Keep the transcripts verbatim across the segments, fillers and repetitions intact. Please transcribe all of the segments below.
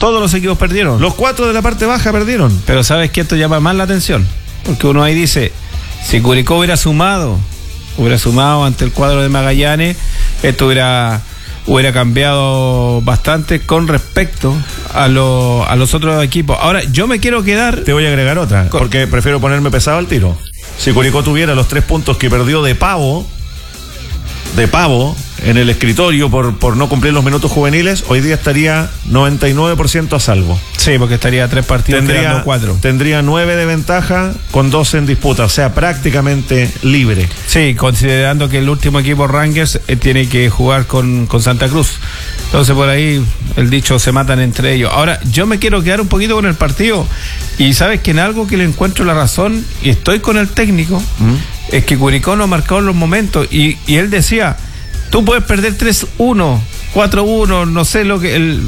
Todos los equipos perdieron. Los cuatro de la parte baja perdieron. Pero ¿sabes qué? Esto llama más la atención. Porque uno ahí dice, si Curicó hubiera sumado, hubiera sumado ante el cuadro de Magallanes, esto hubiera, hubiera cambiado bastante con respecto a, lo, a los otros equipos. Ahora, yo me quiero quedar... Te voy a agregar otra, con... porque prefiero ponerme pesado al tiro. Si Curicó tuviera los tres puntos que perdió de pavo, de pavo, en el escritorio por, por no cumplir los minutos juveniles, hoy día estaría noventa y nueve por ciento a salvo. Sí, porque estaría a tres partidos, tendría cuatro. Tendría nueve de ventaja con doce en disputa, o sea, prácticamente libre. Sí, considerando que el último equipo Rangers eh, tiene que jugar con, con Santa Cruz. Entonces por ahí el dicho se matan entre ellos. Ahora, yo me quiero quedar un poquito con el partido. Y sabes que en algo que le encuentro la razón, y estoy con el técnico, ¿Mm? es que Curicó no ha marcado los momentos. Y, y él decía, tú puedes perder tres uno, cuatro uno, no sé lo que... él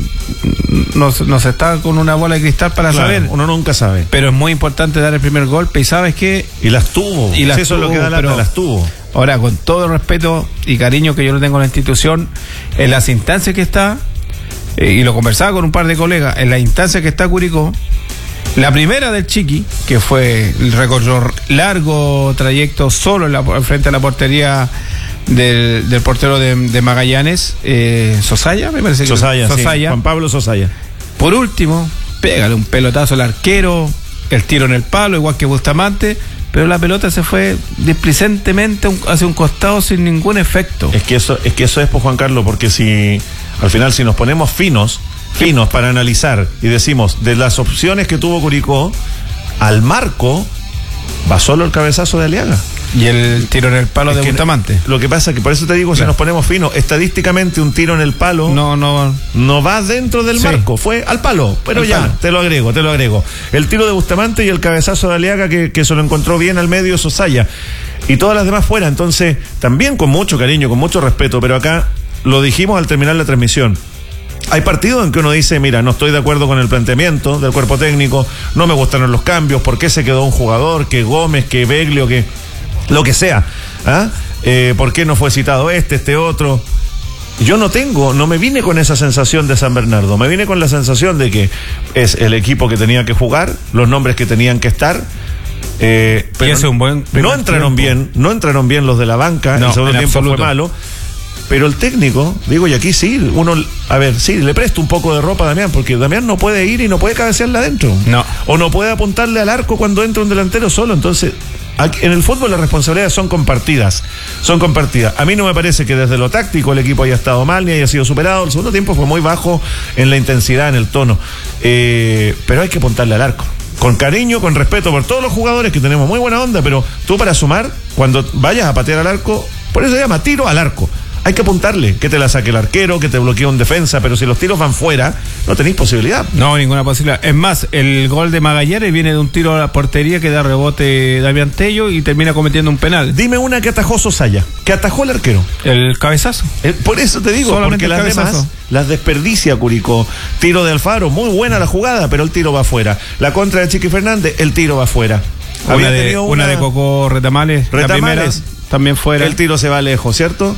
nos, nos está con una bola de cristal para claro, saber. Uno nunca sabe. Pero es muy importante dar el primer golpe. Y sabes qué... Y las tuvo. Y las sí, eso tuvo, es lo que da la pero, las tuvo. Ahora, con todo el respeto y cariño que yo le tengo a la institución, en las instancias que está, eh, y lo conversaba con un par de colegas, en las instancias que está Curicó, la primera del Chiqui, que fue el recorrido largo trayecto solo en la, frente a la portería del, del portero de, de Magallanes, eh, Sosaya, me parece que Sosaya, Sosaya. Sí, Juan Pablo Sosaya. Por último, pégale un pelotazo al arquero, el tiro en el palo, igual que Bustamante, pero la pelota se fue displicentemente hacia un costado sin ningún efecto. Es que eso es, que eso es pues, Juan Carlos, porque si al final si nos ponemos finos, finos para analizar y decimos, de las opciones que tuvo Curicó, al marco va solo el cabezazo de Aliaga. Y el tiro en el palo es de Bustamante. Lo que pasa es que por eso te digo, claro, si nos ponemos finos, estadísticamente un tiro en el palo no, no, no va dentro del sí. marco, fue al palo, pero el ya, palo. te lo agrego, te lo agrego. El tiro de Bustamante y el cabezazo de Aliaga que, que se lo encontró bien al medio Sosaya. Y todas las demás fuera, entonces, también con mucho cariño, con mucho respeto, pero acá lo dijimos al terminar la transmisión. Hay partidos en que uno dice, mira, no estoy de acuerdo con el planteamiento del cuerpo técnico, no me gustaron los cambios, ¿por qué se quedó un jugador, que Gómez, que Beglio, que lo que sea? ¿Ah? Eh, ¿Por qué no fue citado este, este otro? Yo no tengo, no me vine con esa sensación de San Bernardo, me vine con la sensación de que es el equipo que tenía que jugar, los nombres que tenían que estar. Eh, pero es un buen no entraron tiempo. bien, no entraron bien los de la banca, no, el segundo tiempo absoluto. fue malo. Pero el técnico, digo, y aquí sí, uno, a ver, sí, le presto un poco de ropa a Damián, porque Damián no puede ir y no puede cabecearla adentro. No. O no puede apuntarle al arco cuando entra un delantero solo. Entonces, aquí, en el fútbol las responsabilidades son compartidas. Son compartidas. A mí no me parece que desde lo táctico el equipo haya estado mal ni haya sido superado. El segundo tiempo fue muy bajo en la intensidad, en el tono. Eh, pero hay que apuntarle al arco. Con cariño, con respeto por todos los jugadores que tenemos muy buena onda, pero tú para sumar, cuando vayas a patear al arco, por eso se llama tiro al arco. Hay que apuntarle, que te la saque el arquero, que te bloquee un defensa, pero si los tiros van fuera, no tenéis posibilidad. No, ninguna posibilidad. Es más, el gol de Magallanes viene de un tiro a la portería que da rebote Damián Tello y termina cometiendo un penal. Dime una que atajó Sosaya, que atajó el arquero. El cabezazo. Eh, por eso te digo, solamente porque las demás las desperdicia Curicó. Tiro de Alfaro, muy buena la jugada, pero el tiro va afuera. La contra de Chiqui Fernández, el tiro va afuera. Una de, una... una de Coco Retamales, Retamales, la primera, también fuera. El tiro se va lejos, ¿cierto?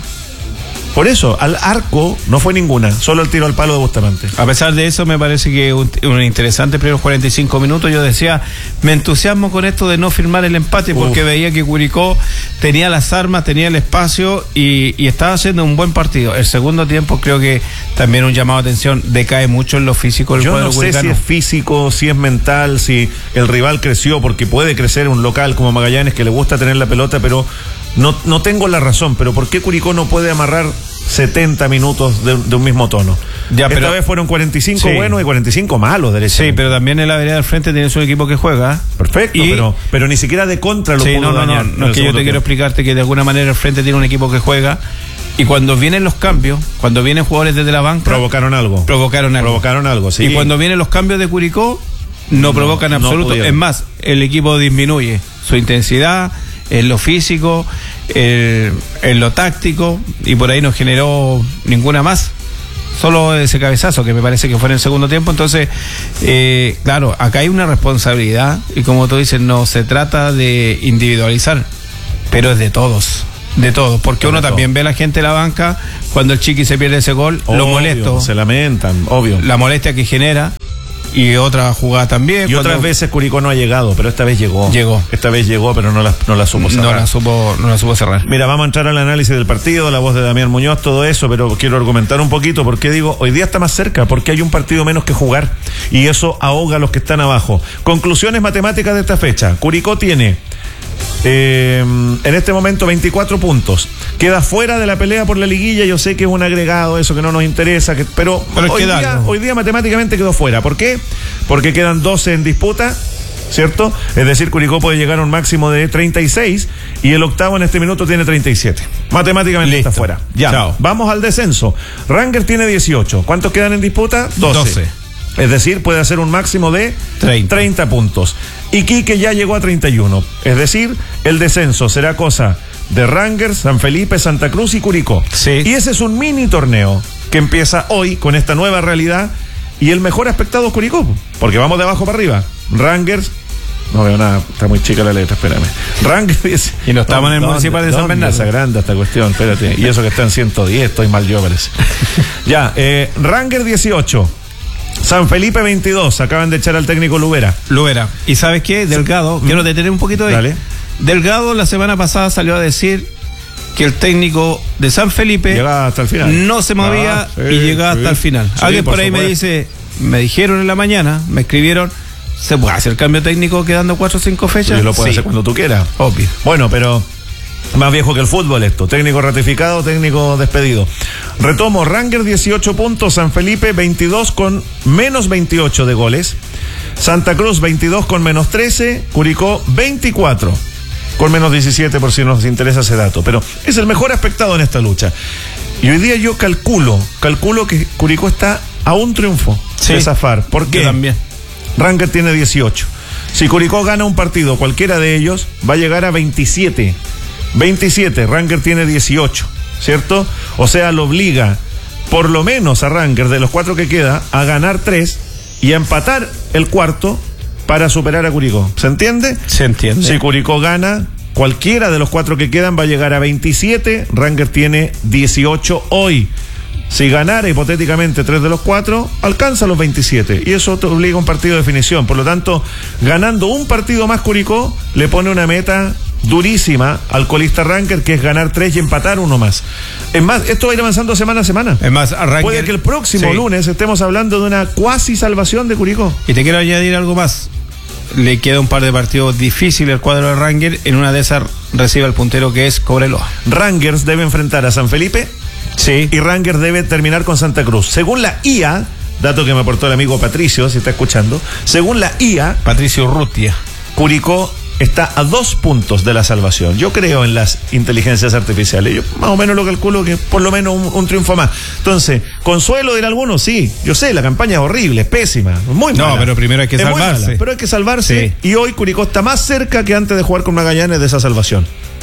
Por eso, al arco no fue ninguna, solo el tiro al palo de Bustamante. A pesar de eso, me parece que un, un interesante primeros cuarenta y cinco minutos. Yo decía, me entusiasmo con esto de no firmar el empate, porque Uf. veía que Curicó tenía las armas, tenía el espacio y, y estaba haciendo un buen partido. El segundo tiempo creo que también un llamado de atención, decae mucho en lo físico del Yo cuadro no sé curicano. si es físico, si es mental, si el rival creció, porque puede crecer un local como Magallanes que le gusta tener la pelota, pero no, no tengo la razón. Pero ¿por qué Curicó no puede amarrar setenta minutos de, de un mismo tono? Ya, Esta pero, vez fueron cuarenta y cinco sí. buenos y cuarenta y cinco malos, derechamente. Sí, pero también en la vereda del frente tienes un equipo que juega. Perfecto, y... pero, pero ni siquiera de contra lo sí, pudo no, no, dañar. No, no, no es que yo te tiempo. quiero explicarte que de alguna manera el frente tiene un equipo que juega y cuando vienen los cambios, cuando vienen jugadores desde la banca... Provocaron algo. Provocaron algo. Provocaron algo, sí. Y cuando vienen los cambios de Curicó, no, no provocan no absoluto. Pudieron. Es más, el equipo disminuye su intensidad en lo físico, el, en lo táctico, y por ahí no generó ninguna más. Solo ese cabezazo que me parece que fue en el segundo tiempo. Entonces, eh, claro, acá hay una responsabilidad y como tú dices, no se trata de individualizar, pero es de todos. De todos, porque uno también ve a la gente de la banca cuando el Chiqui se pierde ese gol, obvio, lo molesto, se lamentan, obvio, la molestia que genera, y otra jugada también. Y cuando... otras veces Curicó no ha llegado, pero esta vez llegó. Llegó. Esta vez llegó, pero no la, no la supo cerrar. No la supo, no la supo cerrar. Mira, vamos a entrar al análisis del partido, la voz de Damián Muñoz, todo eso, pero quiero argumentar un poquito porque digo, hoy día está más cerca, porque hay un partido menos que jugar y eso ahoga a los que están abajo. Conclusiones matemáticas de esta fecha. Curicó tiene Eh, en este momento veinticuatro puntos, queda fuera de la pelea por la liguilla. Yo sé que es un agregado, eso que no nos interesa, que, pero, pero hoy, día, hoy día matemáticamente quedó fuera. ¿Por qué? Porque quedan doce en disputa, ¿cierto? Es decir, Curicó puede llegar a un máximo de treinta y seis y el octavo en este minuto tiene treinta y siete. Matemáticamente Listo. Está fuera. Ya, Chao. Vamos al descenso. Rangers tiene dieciocho. ¿Cuántos quedan en disputa? doce. doce. Es decir, puede hacer un máximo de treinta, treinta puntos. Iquique ya llegó a treinta y uno. Es decir, el descenso será cosa de Rangers, San Felipe, Santa Cruz y Curicó. Sí. Y ese es un mini torneo que empieza hoy con esta nueva realidad. Y el mejor aspectado es Curicó, porque vamos de abajo para arriba. Rangers, no veo nada, está muy chica la letra, espérame. Rangers. Y no estamos no, en el municipal de San Bernardo. Se agranda esta cuestión, espérate. Y eso que está en ciento diez, estoy mal yo, parece. Ya, eh, Rangers dieciocho. San Felipe veintidós, acaban de echar al técnico Lubera. Lubera. ¿Y sabes qué? Delgado, quiero detener un poquito de Dale. Delgado la semana pasada salió a decir que el técnico de San Felipe llegaba hasta el final. No se movía ah, sí, y llegaba sí. hasta el final. Sí, Alguien por, por ahí supuesto. me dice, me dijeron en la mañana, me escribieron, ¿se puede hacer cambio técnico quedando cuatro o cinco fechas? Sí, lo puedes sí. hacer cuando tú quieras. Obvio. Bueno, pero más viejo que el fútbol esto. Técnico ratificado, técnico despedido. Retomo, Rangers dieciocho puntos, San Felipe veintidós con menos veintiocho de goles, Santa Cruz veintidós con menos trece, Curicó veinticuatro con menos diecisiete, por si nos interesa ese dato. Pero es el mejor aspectado en esta lucha. Y hoy día yo calculo, calculo que Curicó está a un triunfo sí, de zafar. ¿Por qué? También. Rangers tiene dieciocho. Si Curicó gana un partido, cualquiera de ellos, va a llegar a veintisiete. veintisiete, Rangers tiene dieciocho, ¿cierto? O sea, lo obliga, por lo menos a Rangers, de los cuatro que queda, a ganar tres y a empatar el cuarto para superar a Curicó. ¿Se entiende? Se entiende. Si Curicó gana, cualquiera de los cuatro que quedan va a llegar a veintisiete, Rangers tiene dieciocho hoy. Si ganara hipotéticamente tres de los cuatro, alcanza los veintisiete. Y eso te obliga a un partido de definición. Por lo tanto, ganando un partido más Curicó, le pone una meta durísima al colista Rangers, que es ganar tres y empatar uno más. Es más, esto va a ir avanzando semana a semana. Es más, Rangers, puede que el próximo sí. lunes estemos hablando de una cuasi salvación de Curicó. Y te quiero añadir algo más. Le queda un par de partidos difíciles al cuadro de Rangers. En una de esas recibe el puntero, que es Cobreloa. Rangers debe enfrentar a San Felipe. Sí. Y Rangers debe terminar con Santa Cruz. Según la I A, dato que me aportó el amigo Patricio, si está escuchando, según la I A, Patricio Urrutia, Curicó está a dos puntos de la salvación. Yo creo en las inteligencias artificiales. Yo más o menos lo calculo que por lo menos un, un triunfo más. Entonces, consuelo dirá algunos, sí. Yo sé, la campaña es horrible, es pésima, muy mala. No, pero primero hay que es salvarse. Mala, pero hay que salvarse. Sí. Y hoy Curicó está más cerca que antes de jugar con Magallanes de esa salvación.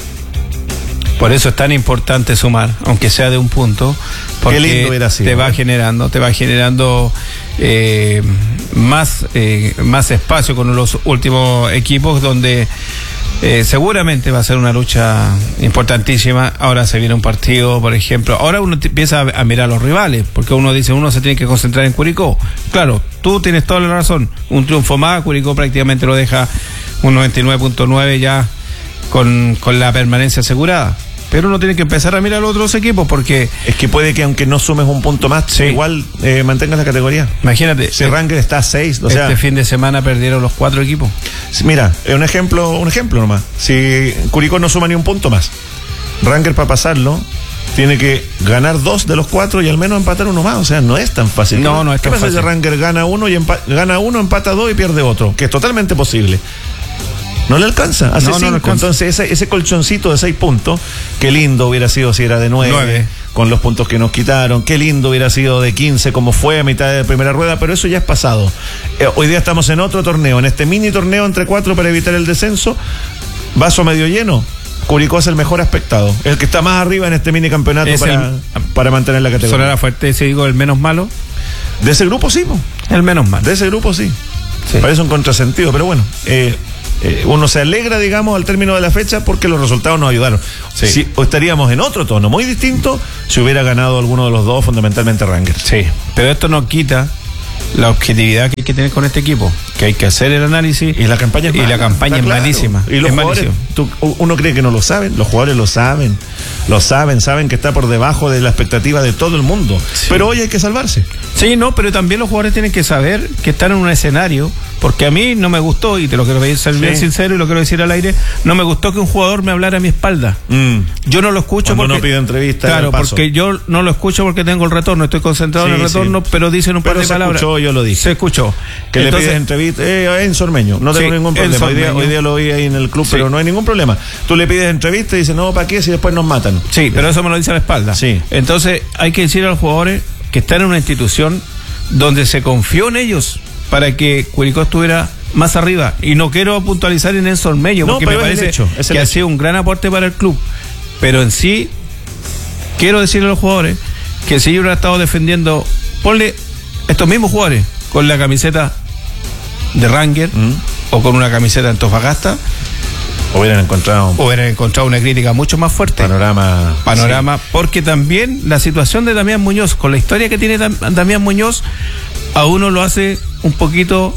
Por eso es tan importante sumar, aunque sea de un punto, porque Qué lindo hubiera sido, te va ¿eh? generando, te va generando eh, más, eh, más espacio con los últimos equipos, donde eh, seguramente va a ser una lucha importantísima. Ahora se viene un partido, por ejemplo, ahora uno empieza a, a mirar a los rivales, porque uno dice, uno se tiene que concentrar en Curicó. Claro, tú tienes toda la razón, un triunfo más, Curicó prácticamente lo deja un noventa y nueve punto nueve ya con, con la permanencia asegurada. Pero uno tiene que empezar a mirar a los otros equipos, porque es que puede que aunque no sumes un punto más, sí. igual eh, mantengas la categoría. Imagínate, si Rangers está a seis, o este sea, fin de semana perdieron los cuatro equipos. Mira, un ejemplo, un ejemplo nomás. Si Curicó no suma ni un punto más, Rangers para pasarlo tiene que ganar dos de los cuatro y al menos empatar uno más. O sea, no es tan fácil. No, no es tan fácil. ¿Qué pasa si Rangers gana uno y empa- gana uno, empata dos y pierde otro? Que es totalmente posible. No le alcanza, hace no, cinco. No alcanza. Entonces ese, ese colchoncito de seis puntos, qué lindo hubiera sido si era de nueve, nueve, con los puntos que nos quitaron. Qué lindo hubiera sido de quince, como fue a mitad de primera rueda, pero eso ya es pasado. Eh, hoy día estamos en otro torneo, en este mini torneo entre cuatro para evitar el descenso. Vaso medio lleno. Curicó es el mejor aspectado, el que está más arriba en este mini campeonato para, el, para mantener la categoría. ¿Sonará fuerte ese, digo, el menos malo? De ese grupo sí, po. El menos malo. De ese grupo sí. sí. Parece un contrasentido, pero bueno, eh, Eh, uno se alegra, digamos, al término de la fecha porque los resultados nos ayudaron. Sí. Si, o estaríamos en otro tono muy distinto si hubiera ganado alguno de los dos, fundamentalmente Rangers. Sí, pero esto no quita la objetividad que hay que tener con este equipo, que hay que hacer el análisis. Y la campaña es y mala, la campaña es claro. malísima. Y los es jugadores, tú, uno cree que no lo saben, los jugadores lo saben, lo saben, saben que está por debajo de la expectativa de todo el mundo. Sí. Pero hoy hay que salvarse. Sí, no, pero también los jugadores tienen que saber que están en un escenario, porque a mí no me gustó, y te lo quiero ser bien sí. sincero y lo quiero decir al aire, no me gustó que un jugador me hablara a mi espalda. Mm. Yo no lo escucho Cuando porque... no pide entrevista. Claro, porque yo no lo escucho porque tengo el retorno, estoy concentrado sí, en el retorno, sí. pero dicen un par pero de se palabras. Escuchó, yo lo dije. Se escuchó. Que Entonces, le pides entrevista, eh, en Sormeño, no tengo sí, ningún problema. Hoy día, hoy día lo vi ahí en el club, sí. pero no hay ningún problema. Tú le pides entrevista y dices, no, ¿para qué? Si después nos matan. Sí, pero eso me lo dice a la espalda. Sí. Entonces, hay que decir a los jugadores que están en una institución donde se confió en ellos para que Curicó estuviera más arriba. Y no quiero puntualizar en Nelson Mello, porque no, me parece hecho, que hecho. ha sido un gran aporte para el club. Pero en sí, quiero decirle a los jugadores que si ellos hubieran estado defendiendo, ponle estos mismos jugadores con la camiseta de Ranger mm. o con una camiseta de Antofagasta, hubieran encontrado hubieran encontrado una crítica mucho más fuerte. Panorama. Panorama, sí. Porque también la situación de Damián Muñoz, con la historia que tiene Damián Muñoz, a uno lo hace un poquito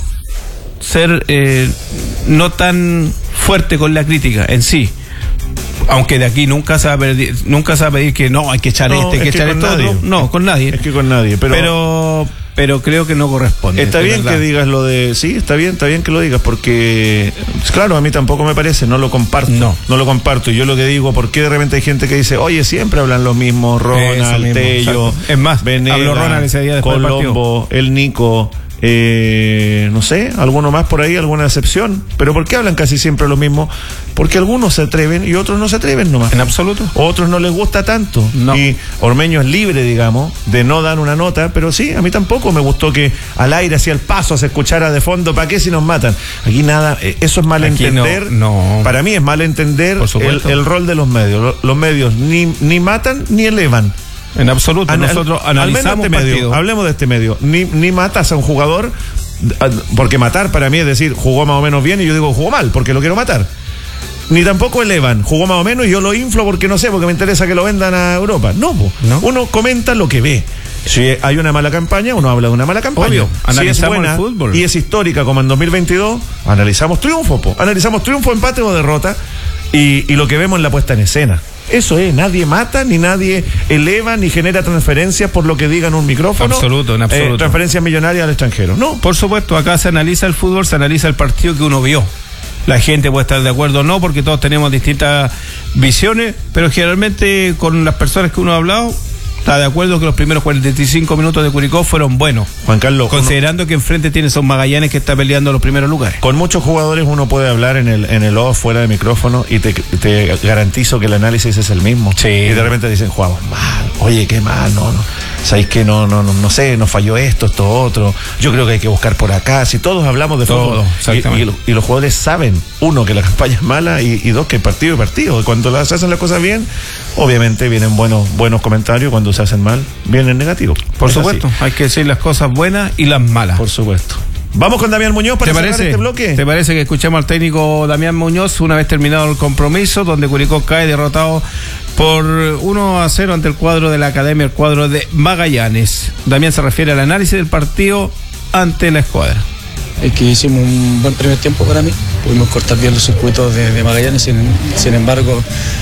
ser eh, no tan fuerte con la crítica en sí. Aunque de aquí nunca se va a pedir, nunca se va a pedir que no, hay que echar no, este, hay que, que echar esto. Nadie. No, con nadie. Es que con nadie, pero... pero pero creo que no corresponde. Está bien verdad. que digas lo de... Sí, está bien, está bien que lo digas, porque... Claro, a mí tampoco me parece, no lo comparto. No. No lo comparto. Yo lo que digo, ¿por qué de repente hay gente que dice, oye, siempre hablan los mismos, Ronald, Tello, es más, Venega, habló Ronald ese día después Colombo, el Nico... Eh, no sé, alguno más por ahí, alguna excepción. Pero ¿por qué hablan casi siempre lo mismo? Porque algunos se atreven y otros no se atreven nomás. En absoluto. Otros no les gusta tanto. No. Y Ormeño es libre, digamos, de no dar una nota, pero sí, a mí tampoco me gustó que al aire, hacia el paso, se escuchara de fondo, ¿para qué si nos matan? Aquí nada, eh, eso es malentender. No, no. Para mí es malentender el, el rol de los medios. Los, los medios ni, ni matan ni elevan. En absoluto, An nosotros analizamos este medio, hablemos de este medio, ni, ni matas a un jugador, porque matar para mí es decir, jugó más o menos bien y yo digo jugó mal, porque lo quiero matar. Ni tampoco elevan, jugó más o menos y yo lo inflo porque no sé, porque me interesa que lo vendan a Europa. No, ¿no? Uno comenta lo que ve. Si hay una mala campaña, uno habla de una mala campaña. Obvio, si es buena el fútbol y es histórica como en dos mil veintidós, analizamos triunfo, po. analizamos triunfo, empate o derrota y, y lo que vemos en la puesta en escena. Eso es, nadie mata, ni nadie eleva, ni genera transferencias por lo que diga en un micrófono. Absoluto, en absoluto. Eh, transferencias millonarias al extranjero. No. Por supuesto, acá se analiza el fútbol, se analiza el partido que uno vio. La gente puede estar de acuerdo o no, porque todos tenemos distintas visiones, pero generalmente con las personas que uno ha hablado, está de acuerdo que los primeros cuarenta y cinco minutos de Curicó fueron buenos. Juan Carlos, considerando uno, que enfrente tiene a un Magallanes que está peleando los primeros lugares. Con muchos jugadores uno puede hablar en el en el off, fuera de micrófono, y te, te garantizo que el análisis es el mismo. Sí. Y de repente dicen, jugamos mal, oye, qué mal, no, no. ¿Sabéis que no, no, no, no sé, nos falló esto, esto, otro? Yo creo que hay que buscar por acá. Si todos hablamos de Todo, fútbol. Y, y, y los jugadores saben, uno, que la campaña es mala y, y dos, que partido y partido. Cuando las hacen las cosas bien, obviamente vienen buenos, buenos comentarios. Cuando se hacen mal, vienen negativos. Por es supuesto, así. Hay que decir las cosas buenas y las malas. Por supuesto. Vamos con Damián Muñoz para cerrar este bloque. ¿Te parece que escuchamos al técnico Damián Muñoz una vez terminado el compromiso, donde Curicó cae derrotado por uno a cero ante el cuadro de la Academia, el cuadro de Magallanes? Damián se refiere al análisis del partido ante la escuadra. Es que hicimos un buen primer tiempo para mí, pudimos cortar bien los circuitos de, de Magallanes, sin, sin embargo,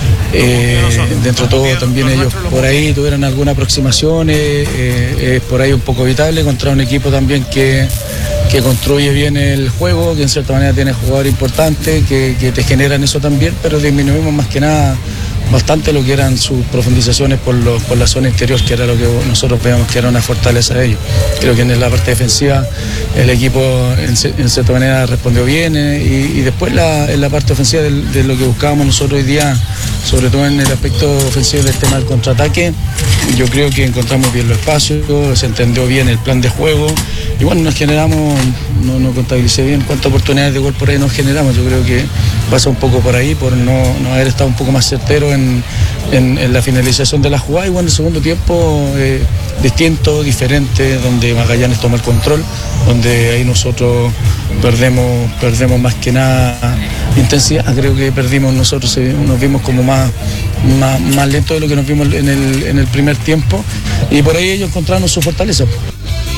eh, dentro de todo también ellos por ahí tuvieron alguna aproximación, eh, eh, por ahí un poco evitable contra un equipo también que, que construye bien el juego, que en cierta manera tiene jugadores importantes, que, que te generan eso también, pero disminuimos más que nada bastante lo que eran sus profundizaciones por, lo, por la zona interior, que era lo que nosotros veíamos que era una fortaleza de ellos. Creo que en la parte defensiva el equipo en, en cierta manera respondió bien, eh, y, y después la, en la parte ofensiva de, de lo que buscábamos nosotros hoy día, sobre todo en el aspecto ofensivo del tema del contraataque, yo creo que encontramos bien los espacios, se entendió bien el plan de juego y bueno, nos generamos, no, no contabilicé bien cuántas oportunidades de gol por ahí nos generamos. Yo creo que pasa un poco por ahí, por no, no haber estado un poco más certero en, en, en la finalización de la jugada. Y bueno, el segundo tiempo eh, distinto, diferente, donde Magallanes toma el control, donde ahí nosotros perdemos, perdemos más que nada intensidad. Creo que perdimos nosotros, eh, nos vimos como más, más, más lentos de lo que nos vimos en el, en el primer tiempo, y por ahí ellos encontraron su fortaleza.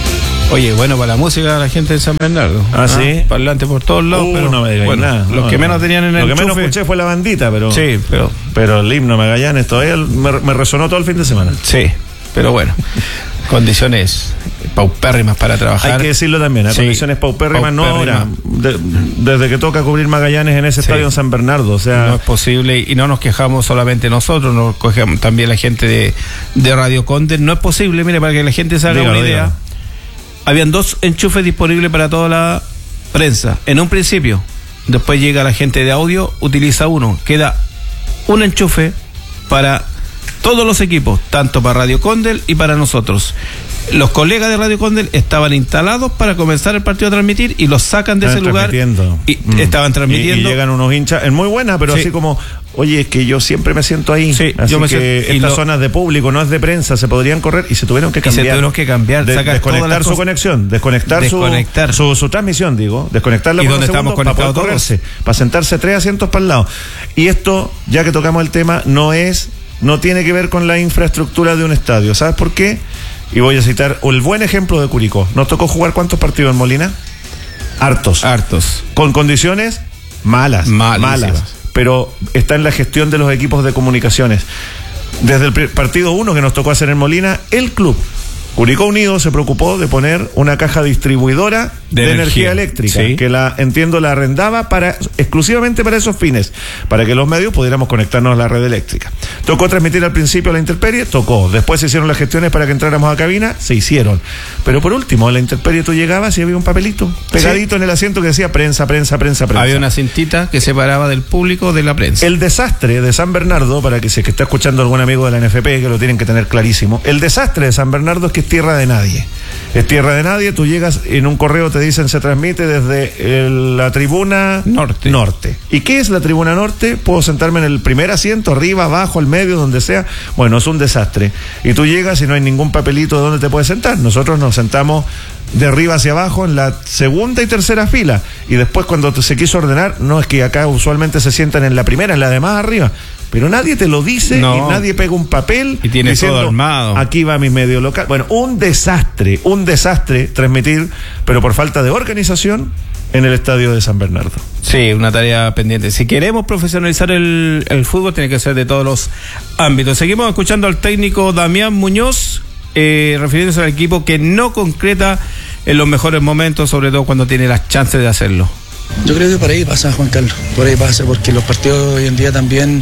Oye, bueno, para la música la gente de San Bernardo. Ah, ¿ah? Sí. Parlante por todos lados, uh, pero no me digas bueno, nada. Los no, que no. menos tenían en Lo el que enchufe, menos escuché fue la bandita, pero. Sí, pero. Pero el himno Magallanes todavía me, me resonó todo el fin de semana. Sí, pero bueno. Condiciones paupérrimas para trabajar. Hay que decirlo también, a sí, condiciones paupérrimas, paupérrimas. No ahora, de, desde que toca cubrir Magallanes en ese sí. estadio en San Bernardo, o sea... No es posible, y no nos quejamos solamente nosotros, nos quejamos también la gente de, de Radio Conde, no es posible, mire, para que la gente se haga dígalo, una idea, dígalo. Habían dos enchufes disponibles para toda la prensa, en un principio, después llega la gente de audio, utiliza uno, queda un enchufe para... todos los equipos, tanto para Radio Condel y para nosotros. Los colegas de Radio Condel estaban instalados para comenzar el partido a transmitir y los sacan de estaban ese lugar y mm. estaban transmitiendo. Y, y llegan unos hinchas, es muy buena, pero sí. así como, oye, es que yo siempre me siento ahí. Sí, así yo me que siento, estas lo, zonas de público, no es de prensa, se podrían correr y se tuvieron que cambiar. Y se tuvieron que cambiar, de, desconectar su cosas, conexión, desconectar, desconectar. Su, su, su transmisión, digo, desconectarla y por donde un estamos segundo para poder correrse, para sentarse tres asientos para el lado. Y esto, ya que tocamos el tema, no es... no tiene que ver con la infraestructura de un estadio. ¿Sabes por qué? Y voy a citar el buen ejemplo de Curicó. ¿Nos tocó jugar cuántos partidos en Molina? Hartos. Hartos. Con condiciones malas. Malísimas. Malas. Pero está en la gestión de los equipos de comunicaciones. Desde el partido uno que nos tocó hacer en Molina, el club Curicó Unido se preocupó de poner una caja distribuidora de, de energía, energía eléctrica, sí. que la, entiendo, la arrendaba para exclusivamente para esos fines, para que los medios pudiéramos conectarnos a la red eléctrica. Tocó transmitir al principio la intemperie, tocó. Después se hicieron las gestiones para que entráramos a cabina, se hicieron. Pero por último, a la intemperie tú llegabas y había un papelito pegadito sí. en el asiento que decía prensa, prensa, prensa, prensa. Había una cintita que separaba del público de la prensa. El desastre de San Bernardo, para que si es que está escuchando algún amigo de la N F P, que lo tienen que tener clarísimo, el desastre de San Bernardo es que es tierra de nadie. Es tierra de nadie, tú llegas en un correo, te dicen se transmite desde el, la tribuna norte. norte. ¿Y qué es la tribuna norte? Puedo sentarme en el primer asiento, arriba, abajo, al medio, donde sea. Bueno, es un desastre. Y tú llegas y no hay ningún papelito de dónde te puedes sentar. Nosotros nos sentamos de arriba hacia abajo en la segunda y tercera fila. Y después cuando se quiso ordenar, no es que acá usualmente se sientan en la primera, en la de más arriba. Pero nadie te lo dice no. y nadie pega un papel y tiene diciendo, todo armado. Aquí va mi medio local. Bueno, un desastre, un desastre transmitir, pero por falta de organización en el estadio de San Bernardo. Sí, una tarea pendiente. Si queremos profesionalizar el, el fútbol, tiene que ser de todos los ámbitos. Seguimos escuchando al técnico Damián Muñoz, eh, refiriéndose al equipo que no concreta en los mejores momentos, sobre todo cuando tiene las chances de hacerlo. Yo creo que por ahí pasa, Juan Carlos, por ahí pasa, porque los partidos hoy en día también,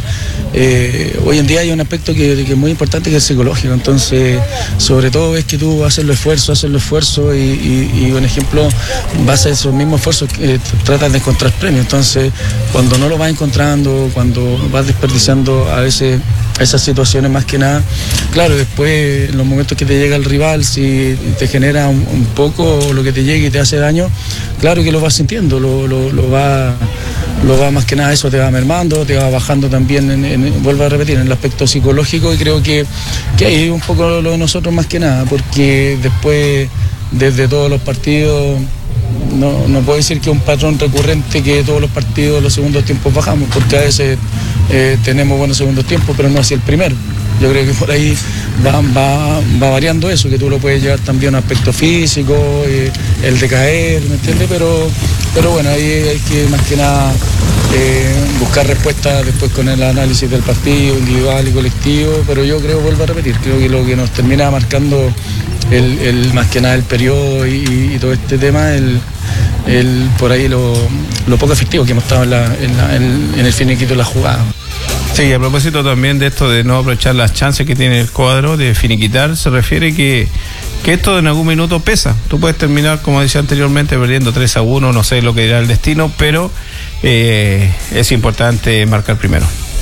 eh, hoy en día hay un aspecto que, que es muy importante, que es psicológico. Entonces, sobre todo es que tú haces los esfuerzos, haces los esfuerzos y, y, y un ejemplo, vas a esos mismos esfuerzos, eh, tratas de encontrar premios. Entonces, cuando no lo vas encontrando, cuando vas desperdiciando a veces esas situaciones más que nada, claro, después en los momentos que te llega el rival, si te genera un, un poco lo que te llega y te hace daño, claro que lo vas sintiendo, lo, lo, lo va lo va más que nada, eso te va mermando, te va bajando también, en, en, vuelvo a repetir, en el aspecto psicológico, y creo que, que hay un poco lo de nosotros más que nada, porque después, desde todos los partidos, no, no puedo decir que es un patrón recurrente que todos los partidos, los segundos tiempos bajamos, porque a veces eh, tenemos buenos segundos tiempos, pero no así el primero. Yo creo que por ahí va, va, va variando eso, que tú lo puedes llevar también a un aspecto físico, eh, el de caer, ¿me entiendes? Pero, pero bueno, ahí hay que más que nada eh, buscar respuestas después con el análisis del partido, individual y colectivo, pero yo creo, vuelvo a repetir, creo que lo que nos termina marcando el, el más que nada el periodo y, y todo este tema, el, el por ahí lo, lo poco efectivo que hemos estado en, la, en, la, en, en el finiquito de la jugada. Sí, a propósito también de esto de no aprovechar las chances que tiene el cuadro de finiquitar, se refiere que, que esto en algún minuto pesa. Tú puedes terminar, como decía anteriormente, perdiendo tres a uno, no sé lo que dirá el destino, pero eh, es importante marcar primero.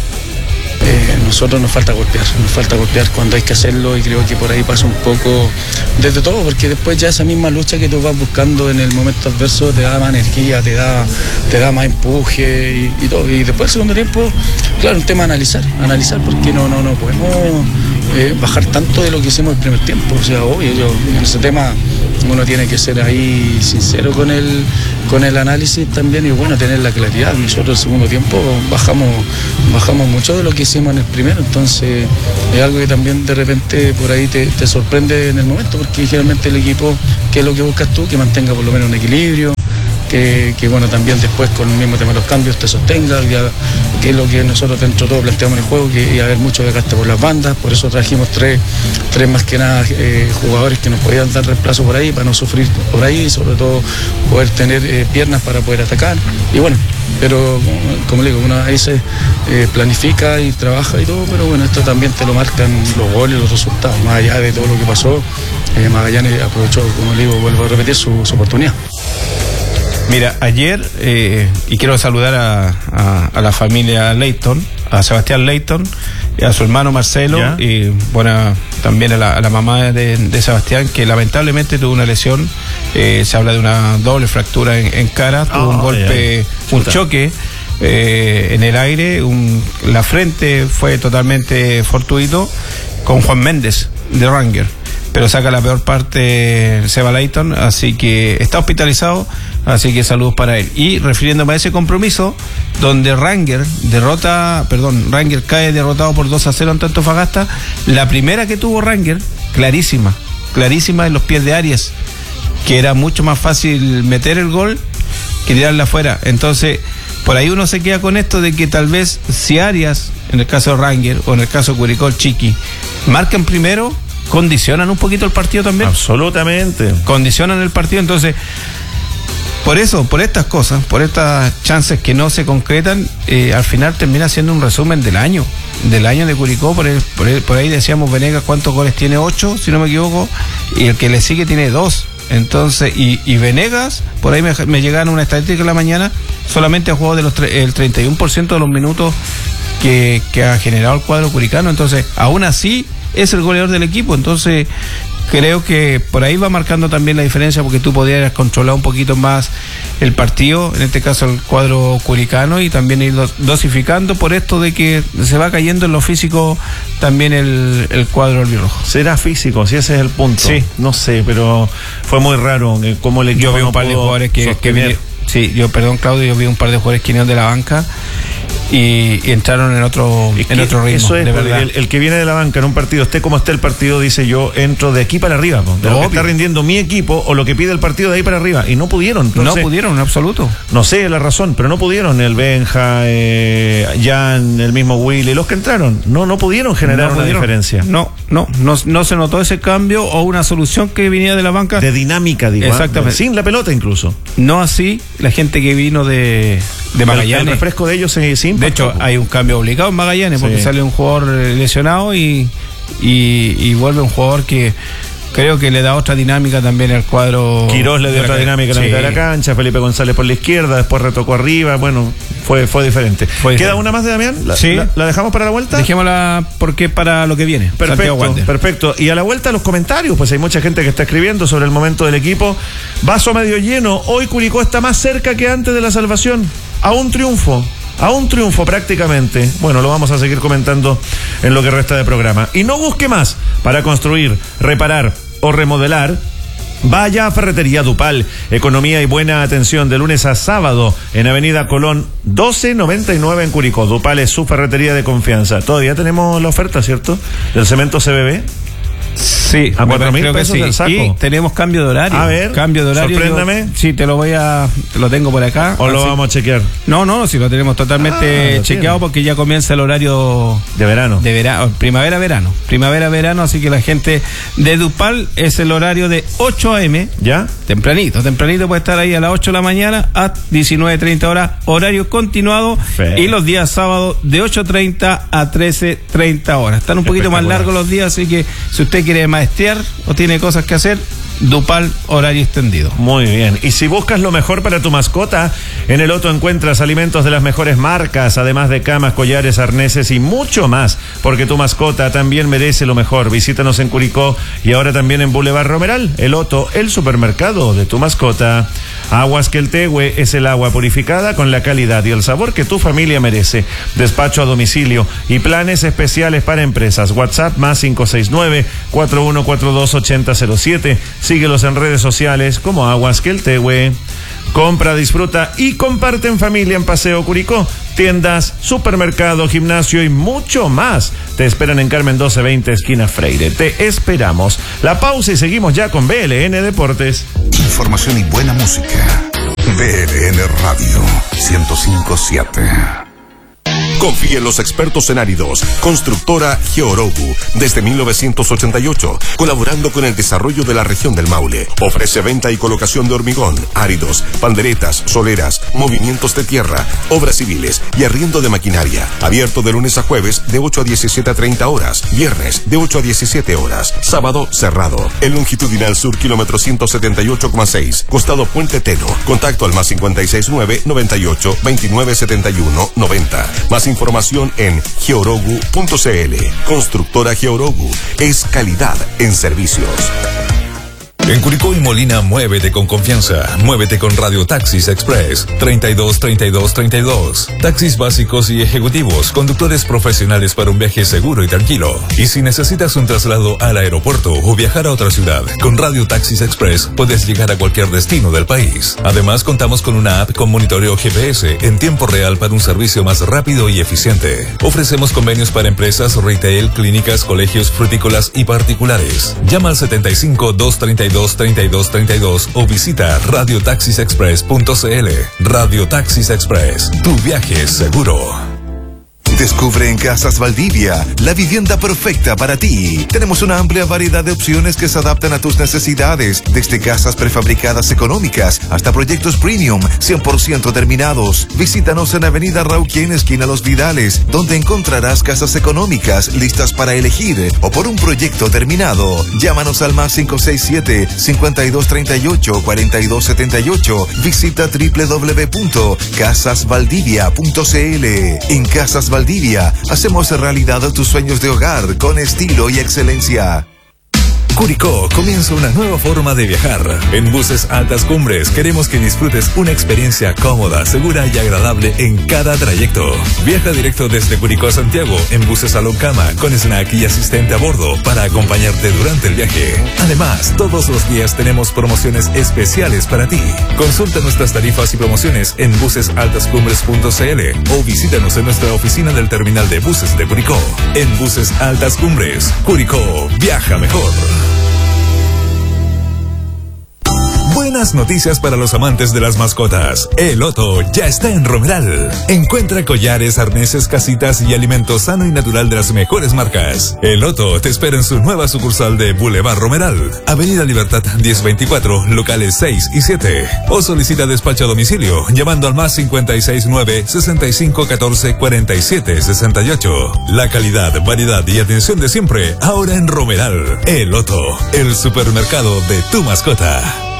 Eh, nosotros nos falta golpear, nos falta golpear cuando hay que hacerlo, y creo que por ahí pasa un poco desde todo, porque después ya esa misma lucha que tú vas buscando en el momento adverso te da más energía, te da, te da más empuje y, y todo. Y después el segundo tiempo, claro, un tema a analizar, analizar porque no, no, no podemos eh, bajar tanto de lo que hicimos el primer tiempo. O sea, obvio, yo en ese tema uno tiene que ser ahí sincero con el, con el análisis también y bueno, tener la claridad. Nosotros el segundo tiempo bajamos, bajamos mucho de lo que hicimos en el primero, entonces es algo que también de repente por ahí te, te sorprende en el momento, porque generalmente el equipo, ¿qué es lo que buscas tú? Que mantenga por lo menos un equilibrio, que, que bueno, también después con el mismo tema de los cambios te sostenga, ya, que es lo que nosotros dentro de todo planteamos en el juego, que iba a haber mucho desgaste por las bandas, por eso trajimos tres, tres más que nada eh, jugadores que nos podían dar reemplazo por ahí, para no sufrir por ahí, y sobre todo poder tener eh, piernas para poder atacar, y bueno, pero como le digo, uno ahí se eh, planifica y trabaja y todo, pero bueno, esto también te lo marcan los goles, los resultados, más allá de todo lo que pasó, eh, Magallanes aprovechó, como le digo, vuelvo a repetir, su, su oportunidad. Mira, ayer, eh, y quiero saludar a, a, a la familia Leighton, a Sebastián Leighton, a su hermano Marcelo, ¿ya? Y bueno, también a la, a la mamá de, de Sebastián, que lamentablemente tuvo una lesión, eh, se habla de una doble fractura en, en cara, tuvo oh, un golpe, un choque eh, en el aire, un, la frente fue totalmente fortuito con Juan Méndez de Ranger, pero saca la peor parte Seba Leighton, así que está hospitalizado, así que saludos para él. Y refiriéndome a ese compromiso, donde Ranger derrota, perdón, Ranger cae derrotado por dos a cero ante Antofagasta, la primera que tuvo Ranger, clarísima, clarísima en los pies de Arias, que era mucho más fácil meter el gol que tirarla afuera. Entonces, por ahí uno se queda con esto de que tal vez si Arias, en el caso de Ranger, o en el caso de Curicó, Chiqui, marcan primero, condicionan un poquito el partido también. Absolutamente. Condicionan el partido, entonces, por eso, por estas cosas, por estas chances que no se concretan, eh, al final termina siendo un resumen del año, del año de Curicó. Por, el, por, el, por ahí decíamos, Venegas, ¿cuántos goles tiene? Ocho, si no me equivoco, y el que le sigue tiene dos. Entonces, y, y Venegas, por ahí me, me llegaron una estadística en la mañana, solamente ha jugado de los tre- el treinta y uno por ciento de los minutos que, que ha generado el cuadro curicano. Entonces, aún así, es el goleador del equipo. Entonces, creo que por ahí va marcando también la diferencia, porque tú podrías controlar un poquito más el partido, en este caso el cuadro curicano, y también ir dosificando por esto de que se va cayendo en lo físico también el, el cuadro albirrojo. ¿Será físico? Si ese es el punto. Sí. No sé, pero fue muy raro eh, cómo el equipo. Yo vi un no par de jugadores que, que vinieron, sí, yo, perdón Claudio, yo vi un par de jugadores que vinieron de la banca Y, y entraron en otro es en otro ritmo. Eso es, de verdad. El, el que viene de la banca en un partido, esté como esté el partido, dice yo, entro de aquí para arriba, de lo que está rindiendo mi equipo o lo que pide el partido de ahí para arriba. Y no pudieron. Entonces, no pudieron, en absoluto. No sé la razón, pero no pudieron. El Benja, eh, Jan, el mismo Willy, los que entraron, no no pudieron generar no pudieron. una diferencia. No, no, no, no se notó ese cambio o una solución que venía de la banca. De dinámica, digo. Exactamente. Sin la pelota incluso. No así la gente que vino de, de Magallanes. El, el refresco de ellos se, se De hecho, hay un cambio obligado en Magallanes, porque sí. sale un jugador lesionado y, y, y vuelve un jugador que creo que le da otra dinámica también al cuadro. Quirós le dio otra dinámica en la sí. mitad de la cancha, Felipe González por la izquierda, después retocó arriba, bueno, fue fue diferente. Fue ¿Queda diferente. una más de Damián? ¿La, sí. la, ¿La dejamos para la vuelta? Dejémosla porque para lo que viene. Perfecto, perfecto. Y a la vuelta los comentarios, pues hay mucha gente que está escribiendo sobre el momento del equipo. Vaso medio lleno, hoy Curicó está más cerca que antes de la salvación, a un triunfo. A un triunfo prácticamente. Bueno, lo vamos a seguir comentando en lo que resta de programa. Y no busque más para construir, reparar o remodelar. Vaya a Ferretería Dupal. Economía y buena atención de lunes a sábado en Avenida Colón doce noventa y nueve en Curicó. Dupal es su ferretería de confianza. Todavía tenemos la oferta, ¿cierto? Del cemento C B B. Sí, a cuatro mil pesos sí. del saco. Y tenemos cambio de horario. A ver, cambio de horario. Sorpréndame. Yo, sí, te lo voy a, te lo tengo por acá. ¿O así lo vamos a chequear? No, no, si lo tenemos totalmente ah, chequeado, porque ya comienza el horario de verano. De verano, primavera-verano. Primavera-verano, así que la gente de Dupal es el horario de ocho a eme. ¿Ya? Tempranito, tempranito puede estar ahí a las ocho de la mañana a diecinueve treinta horas, horario continuado. Fe. Y los días sábados de ocho treinta a trece treinta horas. Están un poquito más largos los días, así que si usted quiere maestrear o tiene cosas que hacer, Dupal, horario extendido. Muy bien. Y si buscas lo mejor para tu mascota, en el Otto encuentras alimentos de las mejores marcas, además de camas, collares, arneses y mucho más, porque tu mascota también merece lo mejor. Visítanos en Curicó y ahora también en Boulevard Romeral. El Otto, el supermercado de tu mascota. Aguas Queltehue es el agua purificada con la calidad y el sabor que tu familia merece. Despacho a domicilio y planes especiales para empresas. WhatsApp más cinco seis nueve, cuatro uno cuatro dos, ocho cero cero siete. Síguelos en redes sociales como Aguas Queltehue. Compra, disfruta y comparte en familia en Paseo Curicó. Tiendas, supermercado, gimnasio y mucho más te esperan en Carmen doce veinte, esquina Freire. Te esperamos. La pausa y seguimos ya con B L N Deportes. Información y buena música. B L N Radio ciento cinco punto siete. Confía en los expertos en áridos. Constructora Georogu, desde mil novecientos ochenta y ocho, colaborando con el desarrollo de la región del Maule. Ofrece venta y colocación de hormigón, áridos, panderetas, soleras, movimientos de tierra, obras civiles y arriendo de maquinaria. Abierto de lunes a jueves de ocho a diecisiete a treinta horas, viernes de ocho a diecisiete horas, sábado cerrado. El longitudinal sur, kilómetro ciento setenta y ocho coma seis, costado Puente Teno. Contacto al más cincuenta y seis nueve, noventa y ocho, veintinueve setenta y uno, noventa. Más información en georogu punto cl. Constructora Georogu es calidad en servicios. En Curicó y Molina, muévete con confianza. Muévete con Radio Taxis Express. treinta y dos, treinta y dos, treinta y dos. Taxis básicos y ejecutivos. Conductores profesionales para un viaje seguro y tranquilo. Y si necesitas un traslado al aeropuerto o viajar a otra ciudad, con Radio Taxis Express puedes llegar a cualquier destino del país. Además, contamos con una app con monitoreo G P S en tiempo real para un servicio más rápido y eficiente. Ofrecemos convenios para empresas, retail, clínicas, colegios, frutícolas y particulares. Llama al setenta y cinco, doscientos treinta y dos, treinta y dos treinta y dos o visita radio taxis express punto cl. Radio Taxis Express, tu viaje es seguro. Descubre en Casas Valdivia la vivienda perfecta para ti. Tenemos una amplia variedad de opciones que se adaptan a tus necesidades, desde casas prefabricadas económicas hasta proyectos premium cien por ciento terminados. Visítanos en Avenida Rauquén, esquina Los Vidales, donde encontrarás casas económicas listas para elegir o por un proyecto terminado. Llámanos al más cinco seis siete, cincuenta y dos treinta y ocho, cuarenta y dos setenta y ocho. Visita doble u doble u doble u punto casas valdivia punto cl. En Casas Valdivia hacemos realidad tus sueños de hogar con estilo y excelencia. Curicó comienza una nueva forma de viajar. En Buses Altas Cumbres queremos que disfrutes una experiencia cómoda, segura y agradable en cada trayecto. Viaja directo desde Curicó a Santiago en buses a Loncama con snack y asistente a bordo para acompañarte durante el viaje. Además, todos los días tenemos promociones especiales para ti. Consulta nuestras tarifas y promociones en buses altas cumbres punto cl o visítanos en nuestra oficina del terminal de buses de Curicó. En Buses Altas Cumbres, Curicó, viaja mejor. Buenas noticias para los amantes de las mascotas. El Otto ya está en Romeral. Encuentra collares, arneses, casitas y alimento sano y natural de las mejores marcas. El Otto te espera en su nueva sucursal de Boulevard Romeral, Avenida Libertad diez veinticuatro, locales seis y siete. O solicita despacho a domicilio llamando al más cincuenta y seis nueve, sesenta y cinco catorce, cuarenta y siete sesenta y ocho. La calidad, variedad y atención de siempre ahora en Romeral. El Otto, el supermercado de tu mascota.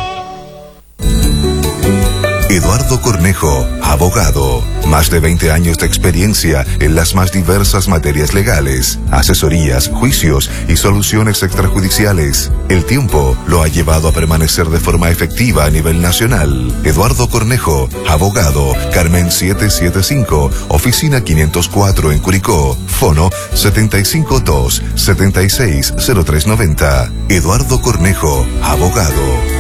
Eduardo Cornejo, abogado. Más de veinte años de experiencia en las más diversas materias legales, asesorías, juicios y soluciones extrajudiciales. El tiempo lo ha llevado a permanecer de forma efectiva a nivel nacional. Eduardo Cornejo, abogado. Carmen setecientos setenta y cinco, oficina quinientos cuatro en Curicó. Fono setenta y cinco dos, setenta y seis, cero tres noventa. Eduardo Cornejo, abogado.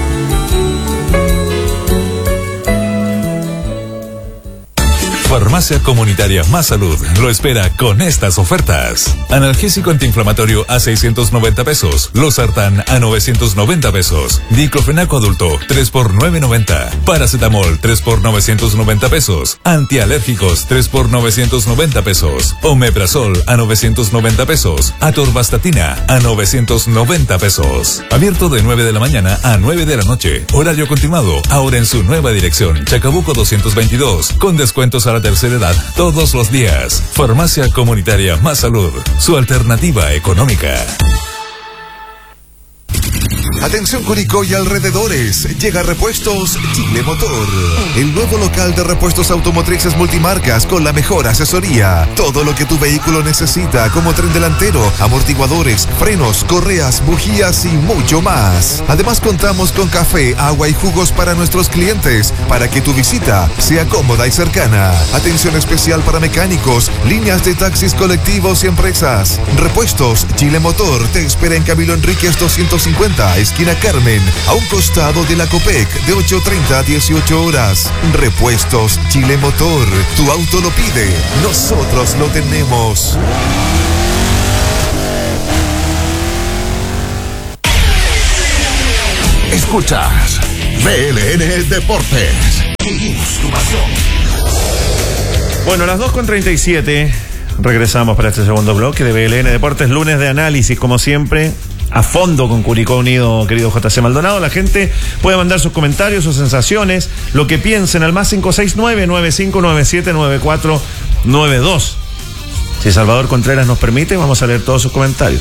Farmacia Comunitaria Más Salud lo espera con estas ofertas. Analgésico antiinflamatorio a seiscientos noventa pesos. Losartán a novecientos noventa pesos. Diclofenaco adulto tres por novecientos noventa. Paracetamol tres por novecientos noventa pesos. Antialérgicos tres por novecientos noventa pesos. Omeprazol a novecientos noventa pesos. Atorvastatina a novecientos noventa pesos. Abierto de nueve de la mañana a nueve de la noche. Horario continuado. Ahora en su nueva dirección. Chacabuco doscientos veintidós. Con descuentos a la tercera edad todos los días. Farmacia Comunitaria Más Salud, su alternativa económica. Atención Curicó y alrededores, llega Repuestos Chile Motor, el nuevo local de repuestos automotrices multimarcas con la mejor asesoría. Todo lo que tu vehículo necesita, como tren delantero, amortiguadores, frenos, correas, bujías y mucho más. Además contamos con café, agua y jugos para nuestros clientes, para que tu visita sea cómoda y cercana. Atención especial para mecánicos, líneas de taxis colectivos y empresas. Repuestos Chile Motor te espera en Camilo Enríquez doscientos cincuenta, esquina Carmen, a un costado de la Copec, de ocho treinta a dieciocho horas. Repuestos Chile Motor, tu auto lo pide, nosotros lo tenemos. Escuchas B L N Deportes. Vivimos tu pasión. Bueno, a las dos con treinta y siete regresamos para este segundo bloque de B L N Deportes, lunes de análisis, como siempre, a fondo con Curicó Unido, querido J C Maldonado. La gente puede mandar sus comentarios, sus sensaciones, lo que piensen al más cinco seis nueve, nueve cinco nueve siete, nueve cuatro nueve dos. Si Salvador Contreras nos permite, vamos a leer todos sus comentarios.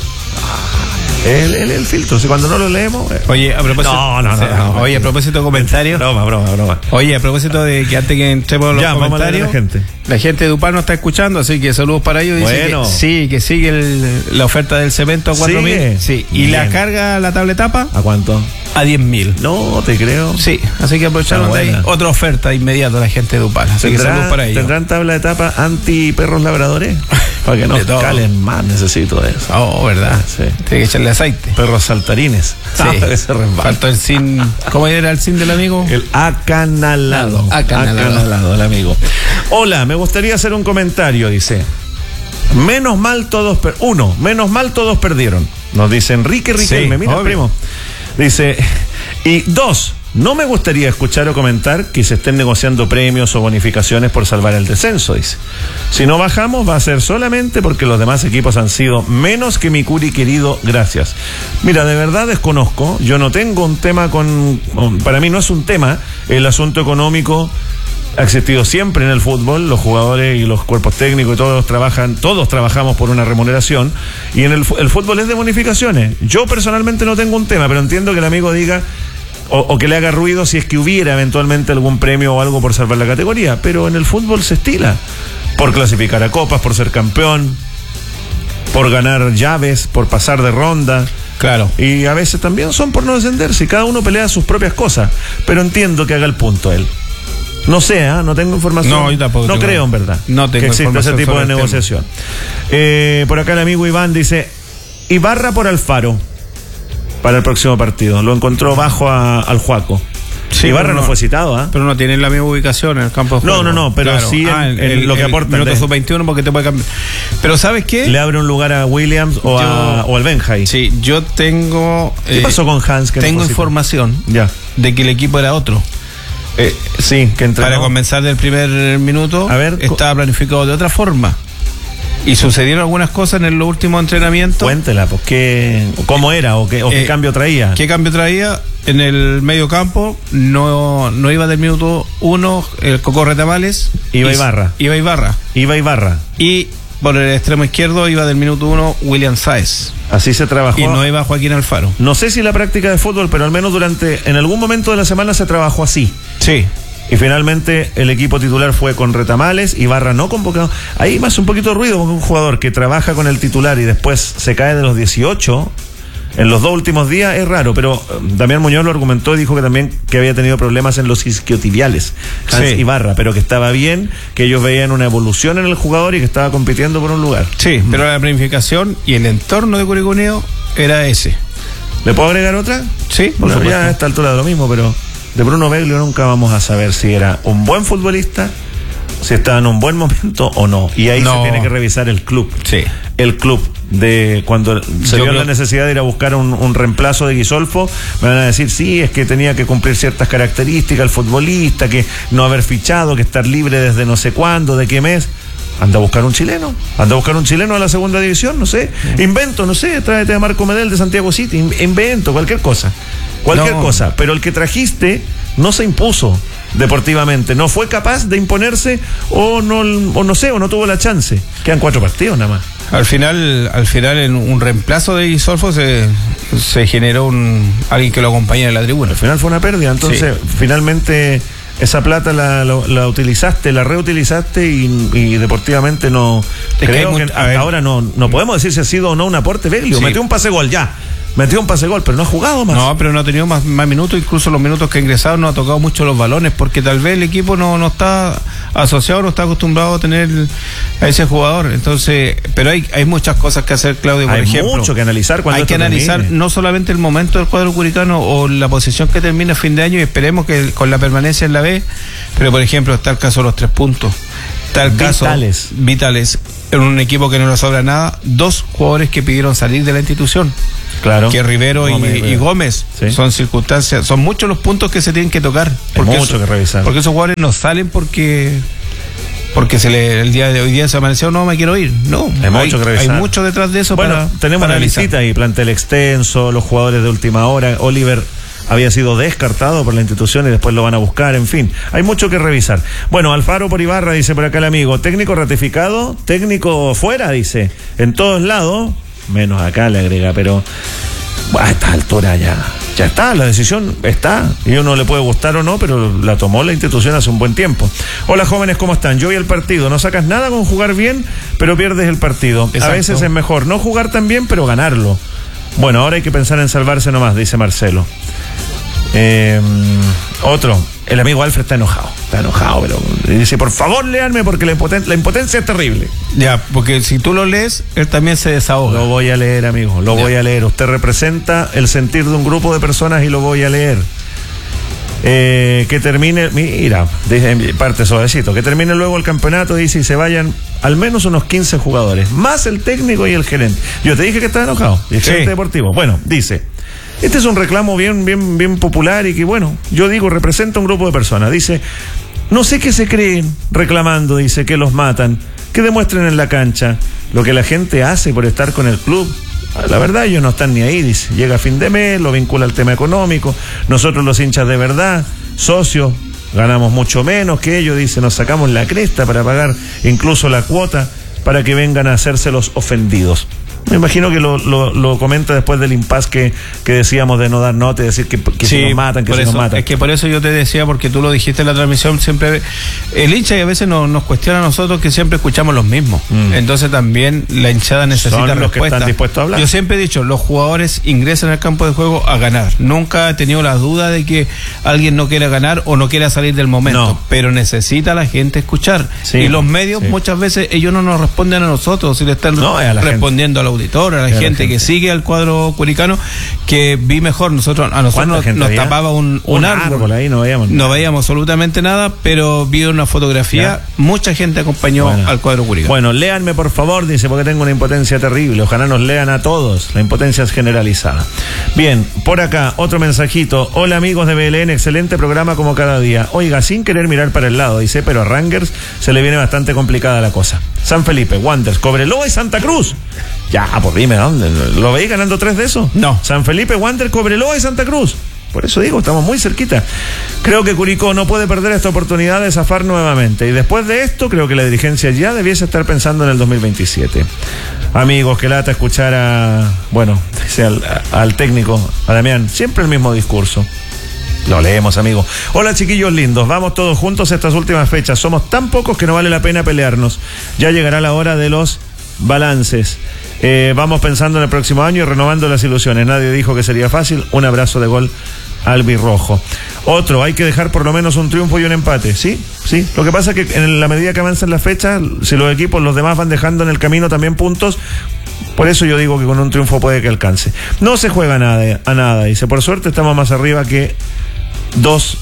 El, el, el filtro, si cuando no lo leemos. Eh. Oye, a propósito. No, no, no. O sea, no, no oye, a propósito de comentarios. Broma, broma, broma. Oye, a propósito de que antes que entremos los ya, comentarios. vamos a leer a la gente. La gente de Upar nos está escuchando, así que saludos para ellos. Dice bueno. que sí, que sigue el, la oferta del cemento a cuatro mil. Sí. Y bien. La carga, la tabletapa. ¿A cuánto? A diez mil. No, te creo. Sí, así que aprovecharon de ahí. Otra oferta inmediata a la gente de Upar. Así que saludos para ellos. ¿Tendrán tabla de tapa anti perros labradores? Para que no calen más, necesito eso. Oh, ¿verdad? Sí. Tiene que echarle aceite. Perros saltarines. Sí. Faltó el sin. ¿Cómo era el sin del amigo? El acanalado. Acanalado. Acanalado, el amigo. Hola, me gustaría hacer un comentario, dice. Menos mal todos. Per Uno, menos mal todos perdieron. Nos dice Enrique Riquelme. Sí, mira, obvio. Primo. Dice. Y dos. No me gustaría escuchar o comentar que se estén negociando premios o bonificaciones por salvar el descenso, dice. Si no bajamos va a ser solamente porque los demás equipos han sido menos que mi Curi querido, gracias. Mira, de verdad desconozco, yo no tengo un tema con... Para mí no es un tema el asunto económico. Ha existido siempre en el fútbol, los jugadores y los cuerpos técnicos y todos trabajan, todos trabajamos por una remuneración, y en el, el fútbol es de bonificaciones. Yo personalmente no tengo un tema, pero entiendo que el amigo diga... O, o que le haga ruido si es que hubiera eventualmente algún premio o algo por salvar la categoría, pero en el fútbol se estila por clasificar a copas, por ser campeón, por ganar llaves, por pasar de ronda. Claro. Y a veces también son por no descender, si cada uno pelea sus propias cosas, pero entiendo que haga el punto él. No sé, ¿eh? No tengo información. No, yo tampoco. No tengo, creo en verdad no tengo que exista ese tipo de negociación. Eh, por acá el amigo Iván dice: Ibarra por Alfaro para el próximo partido. Lo encontró bajo a, al Juaco. Sí, Ibarra no, no fue citado, ¿ah? ¿eh? Pero no tiene la misma ubicación en el campo de juego. No, no, no, pero claro. sí ah, en, en el, lo que el aporta. Minuto sub veintiuno porque te puede cambiar. Pero ¿sabes qué? Le abre un lugar a Williams o, yo, a, o al Benjai. Sí, yo tengo... ¿Qué eh, pasó con Hans? Que tengo no información ya. de que el equipo era otro. Eh, sí, que entrenó. Para comenzar del primer minuto, a ver, estaba planificado de otra forma. Y sucedieron algunas cosas en los últimos entrenamientos. Cuéntela, pues, ¿qué, ¿cómo era o qué, o qué eh, cambio traía? ¿Qué cambio traía? En el medio campo no, no iba del minuto uno el Coco Retamales. Iba Ibarra. Iba Ibarra. Iba Ibarra. Y por el extremo izquierdo iba del minuto uno William Sáez. Así se trabajó. Y no iba Joaquín Alfaro. No sé si la práctica de fútbol, pero al menos durante, en algún momento de la semana se trabajó así. Sí. Y finalmente el equipo titular fue con Retamales, Ibarra no convocado. Ahí más un poquito de ruido con un jugador que trabaja con el titular y después se cae de los dieciocho en los dos últimos días, es raro, pero Damián Muñoz lo argumentó y dijo que también que había tenido problemas en los isquiotibiales, Hans sí. Ibarra, pero que estaba bien, que ellos veían una evolución en el jugador y que estaba compitiendo por un lugar. Sí, mm. pero la planificación y el entorno de Curicó Unido era ese. ¿Le puedo agregar otra? Sí, por bueno, ya a esta altura de lo mismo, pero de Bruno Beglio nunca vamos a saber si era un buen futbolista, si estaba en un buen momento o no. Y ahí no. se tiene que revisar el club. Sí. El club de cuando se vio la necesidad de ir a buscar un, un reemplazo de Guisolfo, me van a decir, sí, es que tenía que cumplir ciertas características el futbolista, que no haber fichado, que estar libre desde no sé cuándo, de qué mes. Anda a buscar un chileno, anda a buscar un chileno a la segunda división, no sé, invento, no sé, tráete a Marco Medel de Santiago City, invento, cualquier cosa, cualquier no. cosa, pero el que trajiste no se impuso deportivamente, no fue capaz de imponerse o no, o no sé, o no tuvo la chance. Quedan cuatro partidos nada más. Al final, al final en un reemplazo de Guisolfo se, se generó un alguien que lo acompañara en la tribuna. Al final fue una pérdida, entonces sí. Finalmente esa plata la, la, la utilizaste, la reutilizaste y, y deportivamente no es creo que, que hasta ver, ahora no, no podemos decir si ha sido o no un aporte Beglio. Sí. Metió un pase gol ya. Metió un pase gol, pero no ha jugado más. No, pero no ha tenido más, más minutos, incluso los minutos que ha ingresado no ha tocado mucho los balones, porque tal vez el equipo no, no está asociado, no está acostumbrado a tener a ese jugador. Entonces, pero hay, hay muchas cosas que hacer, Claudio, por hay ejemplo. Hay mucho que analizar cuando Hay que analizar termine. No solamente el momento del cuadro curicano o la posición que termina a fin de año, y esperemos que con la permanencia en la B, pero por ejemplo está el caso de los tres puntos. Está el vitales. caso vitales en un equipo que no le sobra nada, dos jugadores que pidieron salir de la institución. Claro. Que Rivero Gómez, y, y Gómez. ¿Sí? Son circunstancias, son muchos los puntos que se tienen que tocar. Hay mucho eso, que revisar. Porque esos jugadores no salen porque porque se le el día de hoy día se amaneció, no me quiero ir. No, hay, hay mucho que revisar. Hay mucho detrás de eso. Bueno, para, tenemos para una visita y plantel extenso, los jugadores de última hora. Oliver había sido descartado por la institución y después lo van a buscar, en fin, hay mucho que revisar. Bueno, Alfaro por Ibarra, dice por acá el amigo, técnico ratificado, técnico fuera, dice, en todos lados, menos acá le agrega, pero bueno, a esta altura ya, ya está, la decisión está, y uno le puede gustar o no, pero la tomó la institución hace un buen tiempo. Hola jóvenes, ¿cómo están? Yo vi el partido, no sacas nada con jugar bien, pero pierdes el partido. Exacto. A veces es mejor no jugar tan bien, pero ganarlo. Bueno, ahora hay que pensar en salvarse nomás, dice Marcelo. Eh, otro, el amigo Alfred está enojado, está enojado, pero dice, por favor léanme porque la, impoten- la impotencia es terrible. Ya, porque si tú lo lees, él también se desahoga. Lo voy a leer, amigo, lo ya. voy a leer. Usted representa el sentir de un grupo de personas y lo voy a leer. Eh, que termine, mira, dice, parte suavecito, que termine luego el campeonato, dice, y se vayan al menos unos quince jugadores, más el técnico y el gerente. Yo te dije que estaba enojado, el sí. gerente deportivo. Bueno, dice, este es un reclamo bien, bien, bien popular y que, bueno, yo digo, representa un grupo de personas. Dice, no sé qué se creen reclamando, dice, que los matan, que demuestren en la cancha lo que la gente hace por estar con el club. La verdad, ellos no están ni ahí, dice. Llega a fin de mes, lo vincula al tema económico. Nosotros los hinchas de verdad, socios, ganamos mucho menos que ellos, dice. Nos sacamos la cresta para pagar incluso la cuota para que vengan a hacerse los ofendidos. Me imagino que lo, lo, lo comenta después del impasse que, que decíamos de no dar nota y decir que, que sí, se nos matan, que se eso, nos matan. Es que por eso yo te decía, porque tú lo dijiste en la transmisión, siempre el hincha y a veces nos, nos cuestiona a nosotros que siempre escuchamos los mismos. Mm. Entonces también la hinchada necesita Son los respuesta. Que están dispuestos a hablar. Yo siempre he dicho, los jugadores ingresan al campo de juego a ganar. Nunca he tenido la duda de que alguien no quiera ganar o no quiera salir del momento, no. pero necesita la gente escuchar. Sí, y los medios sí. muchas veces ellos no nos responden a nosotros, si le están no, respondiendo gente. Al auditor, a la gente. Gente que sigue al cuadro curicano, que vi mejor, nosotros a nosotros nos, nos tapaba un, un, un árbol, árbol ahí no veíamos no nada. veíamos absolutamente nada, pero vi una fotografía, ya. mucha gente acompañó bueno. al cuadro curicano. Bueno, léanme por favor, dice, porque tengo una impotencia terrible, ojalá nos lean a todos, la impotencia es generalizada. Bien, por acá, otro mensajito, hola amigos de B L N, excelente programa como cada día, oiga, sin querer mirar para el lado, dice, pero a Rangers se le viene bastante complicada la cosa. San Felipe, Wanderers, Cobreloa y Santa Cruz. Ya, pues dime, ¿dónde? ¿Lo veis ganando tres de esos? No. San Felipe, Wander, Cobreloa y Santa Cruz. Por eso digo, estamos muy cerquita. Creo que Curicó no puede perder esta oportunidad de zafar nuevamente. Y después de esto, creo que la dirigencia ya debiese estar pensando en el dos mil veintisiete. Amigos, que lata escuchar a, bueno, dice al, al técnico, a Damián, siempre el mismo discurso. Lo leemos, amigo. Hola, chiquillos lindos. Vamos todos juntos estas últimas fechas. Somos tan pocos que no vale la pena pelearnos. Ya llegará la hora de los balances. Eh, vamos pensando en el próximo año y renovando las ilusiones. Nadie dijo que sería fácil. Un abrazo de gol albirrojo. Otro, hay que dejar por lo menos un triunfo y un empate. Sí, sí. Lo que pasa es que en la medida que avanzan las fechas, si los equipos, los demás van dejando en el camino también puntos. Por eso yo digo que con un triunfo puede que alcance. No se juega nada, a nada. Dice, por suerte estamos más arriba que dos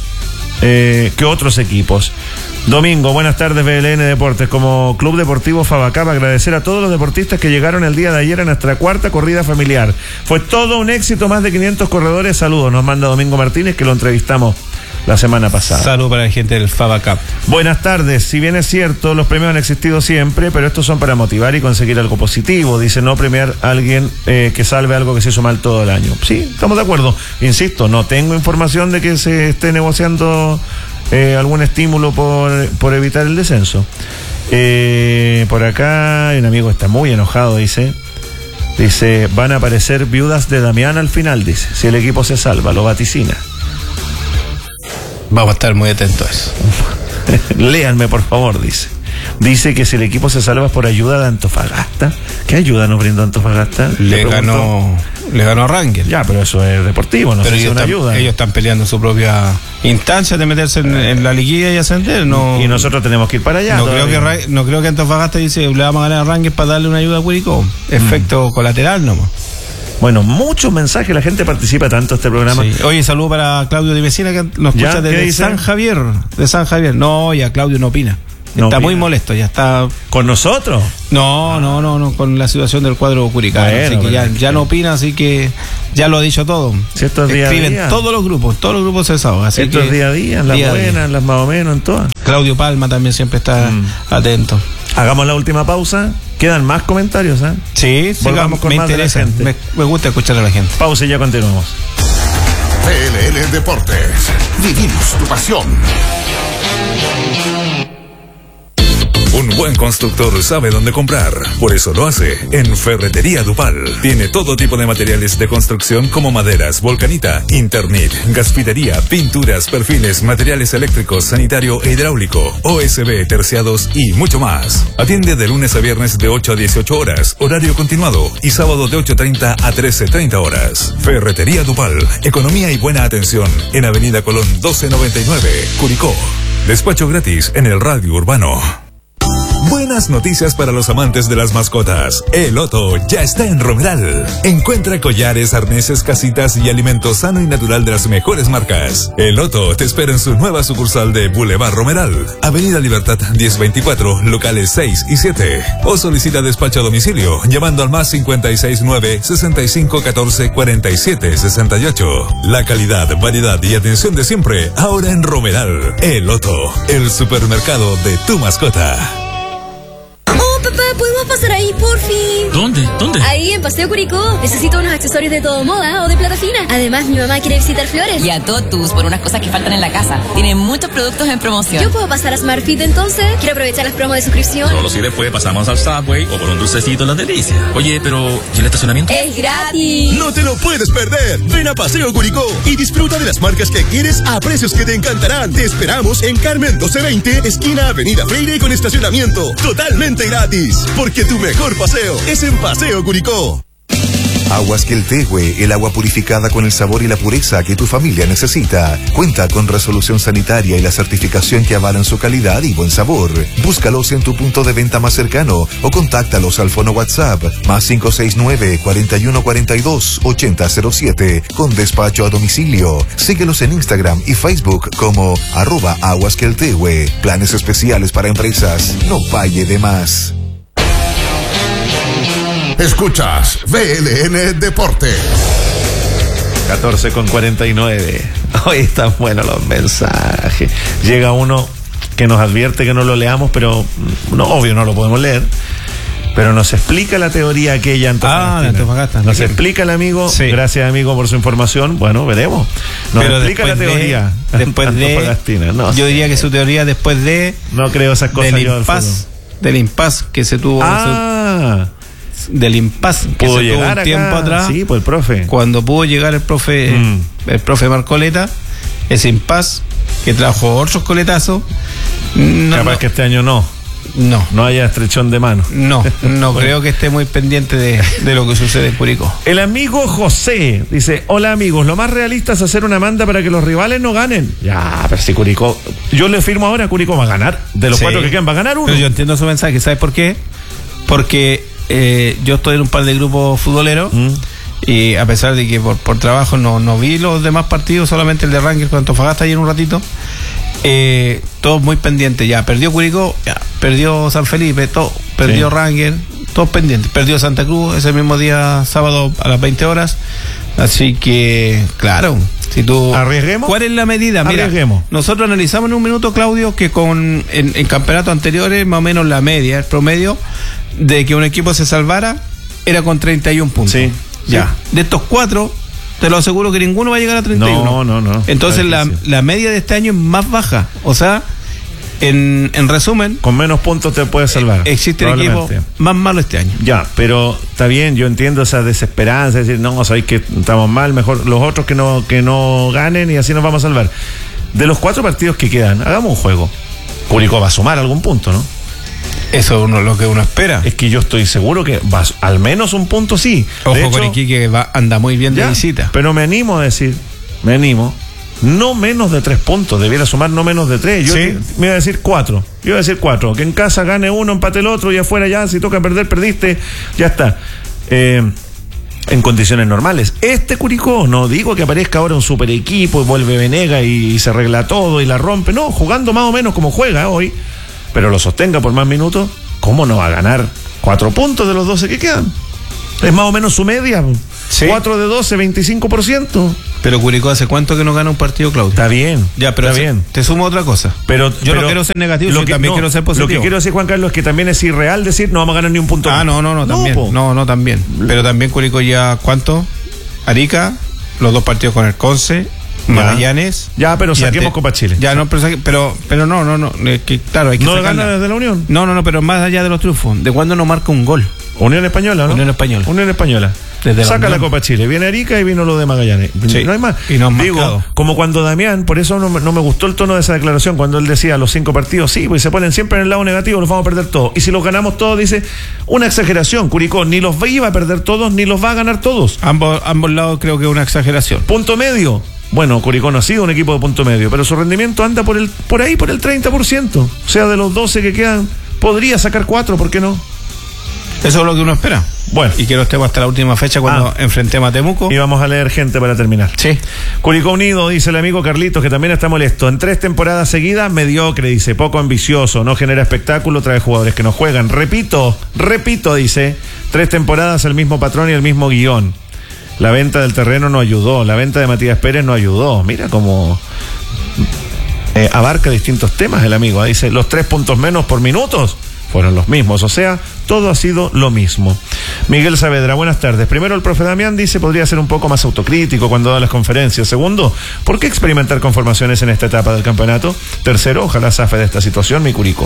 eh, que otros equipos. Domingo, buenas tardes B L N Deportes. Como Club Deportivo Fabacab, agradecer a todos los deportistas que llegaron el día de ayer a nuestra cuarta corrida familiar. Fue todo un éxito, más de quinientos corredores. Saludos, nos manda Domingo Martínez, que lo entrevistamos la semana pasada. Saludos para la gente del Fabacab. Buenas tardes, si bien es cierto, los premios han existido siempre, pero estos son para motivar y conseguir algo positivo. Dice, no premiar a alguien eh, que salve algo que se hizo mal todo el año. Sí, estamos de acuerdo. Insisto, no tengo información de que se esté negociando Eh, algún estímulo por, por evitar el descenso. Eh, por acá, un amigo está muy enojado, dice. Dice, van a aparecer viudas de Damián al final, dice, si el equipo se salva, lo vaticina. Vamos a estar muy atentos a eso. Léanme, por favor, dice. Dice que si el equipo se salva es por ayuda de Antofagasta. ¿Qué ayuda nos brindó Antofagasta? Le, le ganó le ganó a Rangel. Ya, pero eso es deportivo, no pero sé si es una están, ayuda. Ellos están peleando en su propia instancia de meterse en, en la liguilla y ascender. No, y nosotros tenemos que ir para allá. No creo que, no creo que Antofagasta dice, le vamos a ganar a Rangel para darle una ayuda a Curicó. Efecto mm. colateral nomás. Bueno, muchos mensajes, la gente participa tanto en este programa. Sí. Oye, saludo para Claudio de Vecina, que nos escucha desde San Javier. De San Javier. No, ya Claudio no opina. No está opina. Muy molesto, ya está. ¿Con nosotros? No, no, no, no, con la situación del cuadro Curicó. Bueno, así que ya, ya no opina, así que ya lo ha dicho todo. Si estos día Escriben día. todos los grupos, todos los grupos cesados. Así estos que, día a día, en las día buenas, día. En las más o menos, en todas. Claudio Palma también siempre está mm. atento. Hagamos la última pausa. Quedan más comentarios, ¿eh? Sí, volvamos con me más interesa. De la gente. Me, me gusta escuchar a la gente. Pausa y ya continuamos. V L L Deportes. Vivimos tu pasión. Un buen constructor sabe dónde comprar, por eso lo hace en Ferretería Dupal. Tiene todo tipo de materiales de construcción como maderas, volcanita, Internet, gasfitería, pinturas, perfiles, materiales eléctricos, sanitario e hidráulico, O S B, terciados y mucho más. Atiende de lunes a viernes de ocho a dieciocho horas, horario continuado, y sábado de ocho treinta a trece treinta horas. Ferretería Dupal, economía y buena atención en Avenida Colón doce noventa y nueve, Curicó. Despacho gratis en el radio urbano. Buenas noticias para los amantes de las mascotas. El Otto ya está en Romeral. Encuentra collares, arneses, casitas y alimento sano y natural de las mejores marcas. El Otto te espera en su nueva sucursal de Boulevard Romeral, Avenida Libertad diez veinticuatro, locales seis y siete. O solicita despacho a domicilio llamando al más cincuenta y seis nueve, sesenta y cinco catorce, cuarenta y siete sesenta y ocho. La calidad, variedad y atención de siempre ahora en Romeral. El Otto, el supermercado de tu mascota. Papá, ¿podemos pasar ahí, por fin? ¿Dónde? ¿Dónde? Ahí, en Paseo Curicó. Necesito unos accesorios de todo moda o de plata fina. Además, mi mamá quiere visitar Flores. Y a Totus por unas cosas que faltan en la casa. Tienen muchos productos en promoción. ¿Yo puedo pasar a Smartfit entonces? Quiero aprovechar las promos de suscripción. Solo si después pasamos al Subway o por un dulcecito en la delicia. Oye, pero ¿y el estacionamiento? ¡Es gratis! ¡No te lo puedes perder! Ven a Paseo Curicó y disfruta de las marcas que quieres a precios que te encantarán. Te esperamos en Carmen doce veinte, esquina Avenida Freire, con estacionamiento totalmente gratis. Porque tu mejor paseo es en Paseo Curicó. Aguas Queltehue, el agua purificada con el sabor y la pureza que tu familia necesita. Cuenta con resolución sanitaria y la certificación que avalan su calidad y buen sabor. Búscalos en tu punto de venta más cercano o contáctalos al fono WhatsApp más cinco seis nueve, cuarenta y uno cuarenta y dos, ochenta cero siete con despacho a domicilio. Síguelos en Instagram y Facebook como arroba Aguas Queltehue. Planes especiales para empresas. No pague de más. Escuchas V L N Deportes. catorce con cuarenta y nueve. Hoy están buenos los mensajes. Llega uno que nos advierte que no lo leamos, pero no, obvio no lo podemos leer. Pero nos explica la teoría aquella Antofagasta. Ah, de Antofagasta. Nos explica el amigo. Sí. Gracias, amigo, por su información. Bueno, veremos. Nos pero explica la teoría. De, después de. No, yo diría que su teoría después de. No creo esas cosas. Del impas, del impas que se tuvo. Ah. Su, del impasse que pudo se llegar tuvo un tiempo acá. Atrás. Sí, pues el profe. Cuando pudo llegar el profe, mm. el profe Marcoleta, ese impasse que trajo otros coletazos. No, Capaz no. que este año no. No. No haya estrechón de mano. No, no creo que esté muy pendiente de, de lo que sucede en Curicó. El amigo José dice: hola amigos, lo más realista es hacer una manda para que los rivales no ganen. Ya, pero si Curicó, yo le firmo ahora, Curicó va a ganar. De los sí. cuatro que quedan, va a ganar uno. Pero yo entiendo su mensaje, ¿sabes por qué? Porque eh, yo estoy en un par de grupos futboleros. Mm. Y a pesar de que por, por trabajo no, no vi los demás partidos, solamente el de Rangel con Antofagasta ayer un ratito, eh, todos muy pendientes. Ya perdió Curicó, ya perdió San Felipe, todo, perdió sí. Rangel, todos pendientes. Perdió Santa Cruz ese mismo día, sábado a las veinte horas. Así que, claro, si tú... ¿Arriesguemos? ¿Cuál es la medida? Mira, Arriesguemos. Nosotros analizamos en un minuto, Claudio, que con en, en campeonatos anteriores, más o menos la media, el promedio de que un equipo se salvara era con treinta y un puntos. Sí. Ya. Sí. De estos cuatro, te lo aseguro que ninguno va a llegar a treinta y uno. No, no, no. Entonces la, la media de este año es más baja. O sea, En, en resumen, con menos puntos te puedes salvar. Existe el equipo más malo este año. Ya, pero está bien, yo entiendo esa desesperanza, es decir, no, sabéis que estamos mal, mejor los otros que no, que no ganen y así nos vamos a salvar. De los cuatro partidos que quedan, hagamos un juego. Curicó va a sumar algún punto, ¿no? Eso es uno, lo que uno espera. Es que yo estoy seguro que va, al menos un punto sí. Ojo hecho, con Iquique que va, anda muy bien ya, de visita. Pero me animo a decir, me animo. No menos de tres puntos, debiera sumar no menos de tres. Yo ¿Sí? me iba a decir cuatro. Yo iba a decir cuatro. Que en casa gane uno, empate el otro y afuera ya, si toca perder, perdiste. Ya está. Eh, en condiciones normales. Este Curicó, no digo que aparezca ahora un super equipo y vuelve Venega y, y se arregla todo y la rompe. No, jugando más o menos como juega hoy, pero lo sostenga por más minutos. ¿Cómo no va a ganar cuatro puntos de los doce que quedan? Es más o menos su media. ¿Sí? cuatro de doce, veinticinco por ciento. Pero Curicó, ¿hace cuánto que no gana un partido, Claudio? Está bien. Ya, pero está se, bien. Te sumo otra cosa. Pero yo pero, no quiero ser negativo, lo yo que, también no, quiero ser positivo. Lo que quiero decir, Juan Carlos, es que también es irreal decir no vamos a ganar ni un punto. Ah, no, no, no, también. No, no, no, también. Pero también Curicó ya, ¿cuánto? Arica, los dos partidos con el Conce, Magallanes. Ya, pero saquemos ante, Copa Chile. Ya, no, pero, pero, pero no, no, no. Es que, claro, hay que ¿No sacarla. gana desde la Unión? No, no, no, pero más allá de los triunfos. ¿De cuándo no marca un gol? Unión Española, ¿no? Unión Española. Unión Española. Desde Saca la, la Copa Chile. Viene Arica y vino lo de Magallanes. Sí. No hay más. Y nos Digo, marcado. como cuando Damián, por eso no, no me gustó el tono de esa declaración, cuando él decía los cinco partidos, sí, pues se ponen siempre en el lado negativo, los vamos a perder todos. Y si los ganamos todos, dice, una exageración. Curicó ni los iba a perder todos, ni los va a ganar todos. Ambos, ambos lados creo que es una exageración. Punto medio. Bueno, Curicó no ha sido un equipo de punto medio, pero su rendimiento anda por el por ahí, por el treinta por ciento. O sea, de los doce que quedan, podría sacar cuatro, ¿por qué no? Eso es lo que uno espera. Bueno. Y quiero estemos hasta la última fecha cuando ah. enfrentemos a Temuco. Y vamos a leer gente para terminar. Sí. Curicó Unido, dice el amigo Carlitos, que también está molesto. En tres temporadas seguidas, mediocre, dice, poco ambicioso, no genera espectáculo, trae jugadores que no juegan. Repito, repito, dice, tres temporadas el mismo patrón y el mismo guión. La venta del terreno no ayudó, la venta de Matías Pérez no ayudó. Mira cómo eh, abarca distintos temas el amigo. Dice, los tres puntos menos por minutos fueron los mismos, o sea, todo ha sido lo mismo. Miguel Saavedra, buenas tardes. Primero, el profe Damián dice podría ser un poco más autocrítico cuando da las conferencias. Segundo, ¿por qué experimentar con formaciones en esta etapa del campeonato? Tercero, ojalá zafe de esta situación mi Curicó.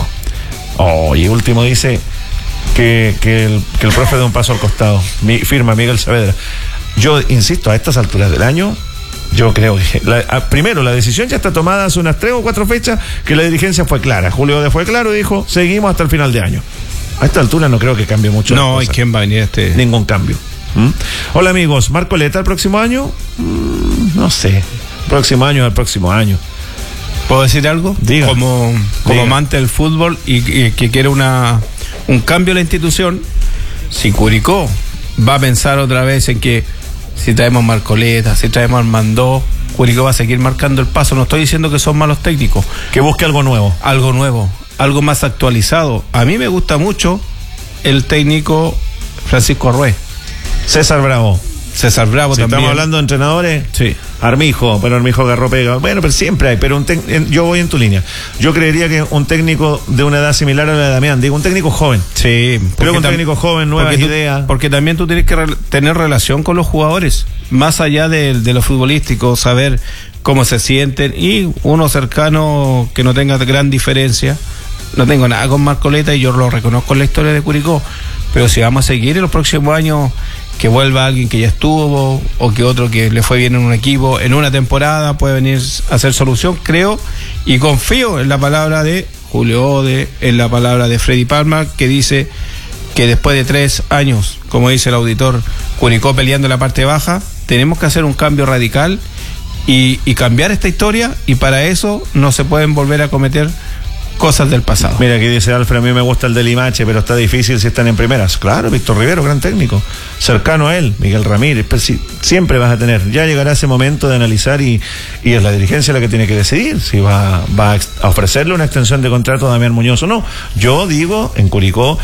Oh, y último dice que, que, el, que el profe dé un paso al costado. Mi, firma Miguel Saavedra. Yo insisto, a estas alturas del año, yo creo que, la, a, primero, la decisión ya está tomada hace unas tres o cuatro fechas, que la dirigencia fue clara. Julio de fue claro y dijo, seguimos hasta el final de año. A esta altura no creo que cambie mucho. No, ¿y quién va a venir este? Ningún cambio. ¿Mm? Hola amigos, ¿Marco Leta el próximo año? Mm, no sé. Próximo año es el próximo año. ¿Puedo decir algo? Diga. Como, como Diga. amante del fútbol y, y que quiere una un cambio en la institución, si Curicó va a pensar otra vez en que si traemos Marcoleta, si traemos Armandó, Curicó va a seguir marcando el paso. No estoy diciendo que son malos técnicos. Que busque algo nuevo. Algo nuevo, algo más actualizado. A mí me gusta mucho el técnico Francisco Arrué. César Bravo. César Bravo si también. Estamos hablando de entrenadores. Sí. Armijo, pero Armijo agarró pega. Bueno, pero siempre hay. Pero un tec- en, yo voy en tu línea. Yo creería que un técnico de una edad similar a la de Damián, digo, un técnico joven. Sí. Creo que un técnico joven, nuevas porque tú, ideas. Porque también tú tienes que re- tener relación con los jugadores, más allá de, de lo futbolístico, saber cómo se sienten y uno cercano que no tenga gran diferencia. No tengo nada con Marcoleta y yo lo reconozco en la historia de Curicó, pero si vamos a seguir en los próximos años, que vuelva alguien que ya estuvo o que otro que le fue bien en un equipo en una temporada puede venir a hacer solución, creo y confío en la palabra de Julio Ode, en la palabra de Freddy Palma, que dice que después de tres años, como dice el auditor, Curicó peleando en la parte baja, tenemos que hacer un cambio radical y, y cambiar esta historia, y para eso no se pueden volver a cometer cosas del pasado. Mira, aquí dice Alfred, a mí me gusta el de Limache, pero está difícil si están en primeras. Claro, Víctor Rivero, gran técnico. Cercano a él, Miguel Ramírez. Pero si, siempre vas a tener. Ya llegará ese momento de analizar y, y es la dirigencia la que tiene que decidir si va, va a ofrecerle una extensión de contrato a Damián Muñoz o no. Yo digo, en Curicó,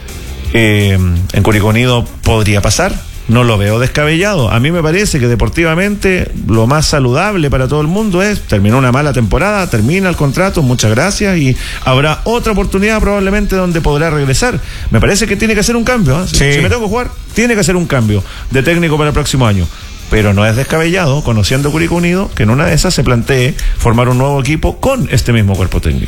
eh, en Curicó Unido podría pasar. No lo veo descabellado. A mí me parece que deportivamente lo más saludable para todo el mundo es, terminó una mala temporada, termina el contrato, muchas gracias, y habrá otra oportunidad probablemente donde podrá regresar. Me parece que tiene que hacer un cambio, ¿eh? Si, sí. si me tengo que jugar, tiene que hacer un cambio de técnico para el próximo año. Pero no es descabellado, conociendo Curicó Unido, que en una de esas se plantee formar un nuevo equipo con este mismo cuerpo técnico.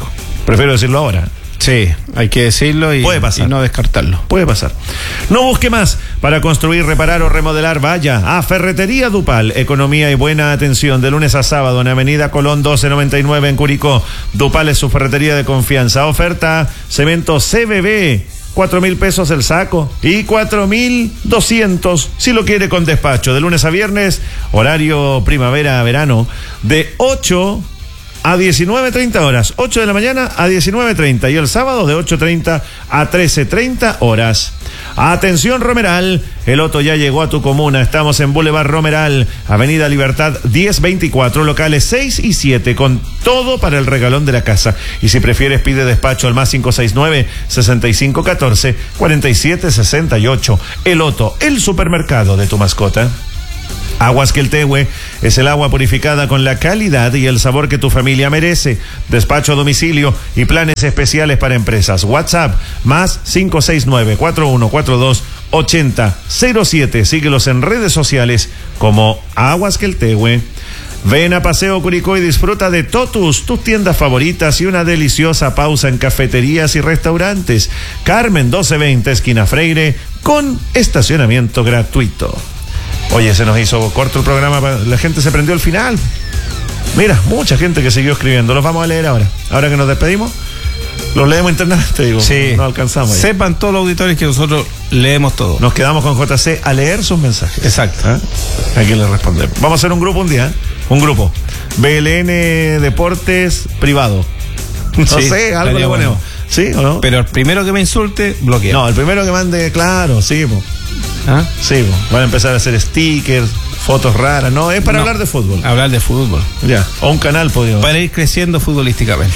Prefiero decirlo ahora. Sí, hay que decirlo y, Puede pasar. y no descartarlo. Puede pasar. No busque más. Para construir, reparar o remodelar, vaya a Ferretería Dupal. Economía y buena atención de lunes a sábado en Avenida Colón doce noventa y nueve en Curicó. Dupal es su ferretería de confianza. Oferta cemento C B B. Cuatro mil pesos el saco y cuatro mil doscientos si lo quiere con despacho. De lunes a viernes, horario primavera-verano, de ocho a diecinueve treinta horas, ocho de la mañana a diecinueve treinta y el sábado de ocho treinta a trece treinta horas. Atención Romeral, el Otto ya llegó a tu comuna. Estamos en Boulevard Romeral, Avenida Libertad diez veinticuatro, locales seis y siete, con todo para el regalón de la casa. Y si prefieres, pide despacho al más cinco seis nueve, sesenta y cinco catorce, cuarenta y siete sesenta y ocho. El Otto, el supermercado de tu mascota. Aguas Queltehue es el agua purificada con la calidad y el sabor que tu familia merece. Despacho a domicilio y planes especiales para empresas. WhatsApp más cinco seis nueve, cuatro uno cuatro dos, ocho cero cero siete. Síguelos en redes sociales como Aguas Queltehue. Ven a Paseo Curicó y disfruta de Totus, tus tiendas favoritas y una deliciosa pausa en cafeterías y restaurantes. Carmen doce veinte, esquina Freire, con estacionamiento gratuito. Oye, se nos hizo corto el programa, la gente se prendió al final. Mira, mucha gente que siguió escribiendo. Los vamos a leer ahora. Ahora que nos despedimos, los leemos internamente, digo. Sí. No alcanzamos. Ahí. Sepan todos los auditores que nosotros leemos todo. Nos quedamos con J C a leer sus mensajes. Exacto. ¿Ah? Aquí les respondemos. Vamos a hacer un grupo un día. ¿eh? Un grupo. B L N Deportes privado. No sí, sé, algo le ponemos. Bueno. ¿Sí o no? Pero el primero que me insulte, bloquea. No, el primero que mande, claro, sí, po. ¿Ah? Sí, po. Van a empezar a hacer stickers, fotos raras. No, es para no, hablar de fútbol. Hablar de fútbol. Ya. O un canal, podríamos. Para ir creciendo futbolísticamente.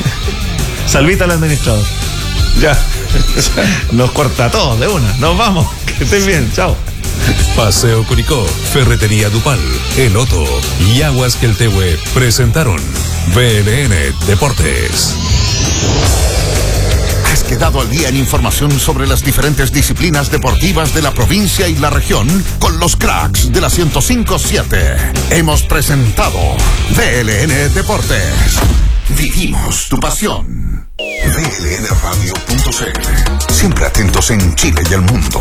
Salvita al administrador. Ya. Nos corta todo de una. Nos vamos. Que estén bien. Chao. Paseo Curicó, Ferretería Dupal, El Otto y Aguas Queltehue presentaron B L N Deportes. Has quedado al día en información sobre las diferentes disciplinas deportivas de la provincia y la región con los cracks de la ciento cinco punto siete. Hemos presentado B L N Deportes. Vivimos tu pasión. B L N radio punto c l. Siempre atentos en Chile y el mundo.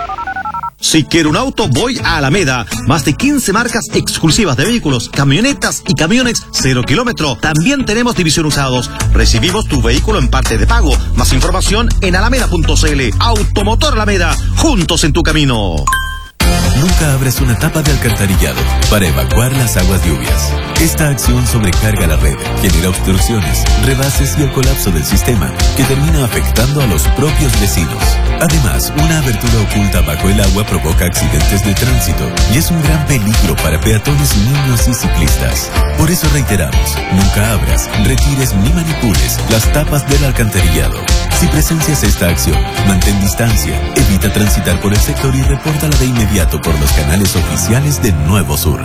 Si quiero un auto, voy a Alameda. Más de quince marcas exclusivas de vehículos, camionetas y camiones cero kilómetro. También tenemos división usados. Recibimos tu vehículo en parte de pago. Más información en alameda punto c l. Automotor Alameda, juntos en tu camino. Nunca abras una tapa de alcantarillado para evacuar las aguas lluvias. Esta acción sobrecarga la red, genera obstrucciones, rebases y el colapso del sistema, que termina afectando a los propios vecinos. Además, una abertura oculta bajo el agua provoca accidentes de tránsito y es un gran peligro para peatones, niños y ciclistas. Por eso reiteramos, nunca abras, retires ni manipules las tapas del alcantarillado. Si presencias esta acción, mantén distancia, evita transitar por el sector y repórtala de inmediato por los canales oficiales de Nuevo Sur.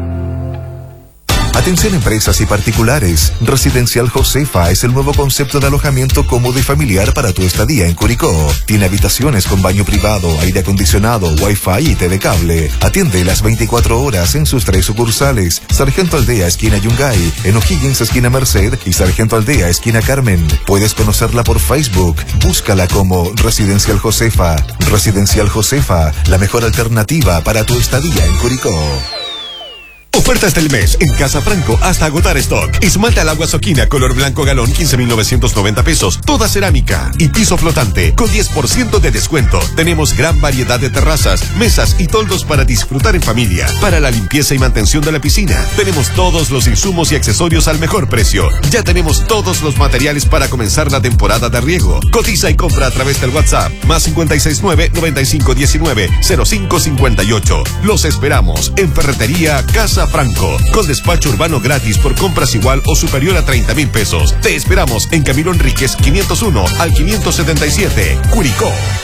Atención empresas y particulares. Residencial Josefa es el nuevo concepto de alojamiento cómodo y familiar para tu estadía en Curicó. Tiene habitaciones con baño privado, aire acondicionado, wifi y T V cable. Atiende las veinticuatro horas en sus tres sucursales. Sargento Aldea, esquina Yungay, en O'Higgins, esquina Merced y Sargento Aldea, esquina Carmen. Puedes conocerla por Facebook. Búscala como Residencial Josefa. Residencial Josefa, la mejor alternativa para tu estadía en Curicó. Ofertas del mes en Casa Franco hasta agotar stock. Esmalta al agua Soquina color blanco galón quince mil novecientos noventa pesos. Toda cerámica y piso flotante con diez por ciento de descuento. Tenemos gran variedad de terrazas, mesas y toldos para disfrutar en familia. Para la limpieza y mantención de la piscina, tenemos todos los insumos y accesorios al mejor precio. Ya tenemos todos los materiales para comenzar la temporada de riego. Cotiza y compra a través del WhatsApp más cinco seis nueve, noventa y cinco diecinueve, cero cinco cincuenta y ocho. Los esperamos en Ferretería Casa Franco, con despacho urbano gratis por compras igual o superior a treinta mil pesos. Te esperamos en Camilo Enríquez quinientos uno al quinientos setenta y siete, Curicó.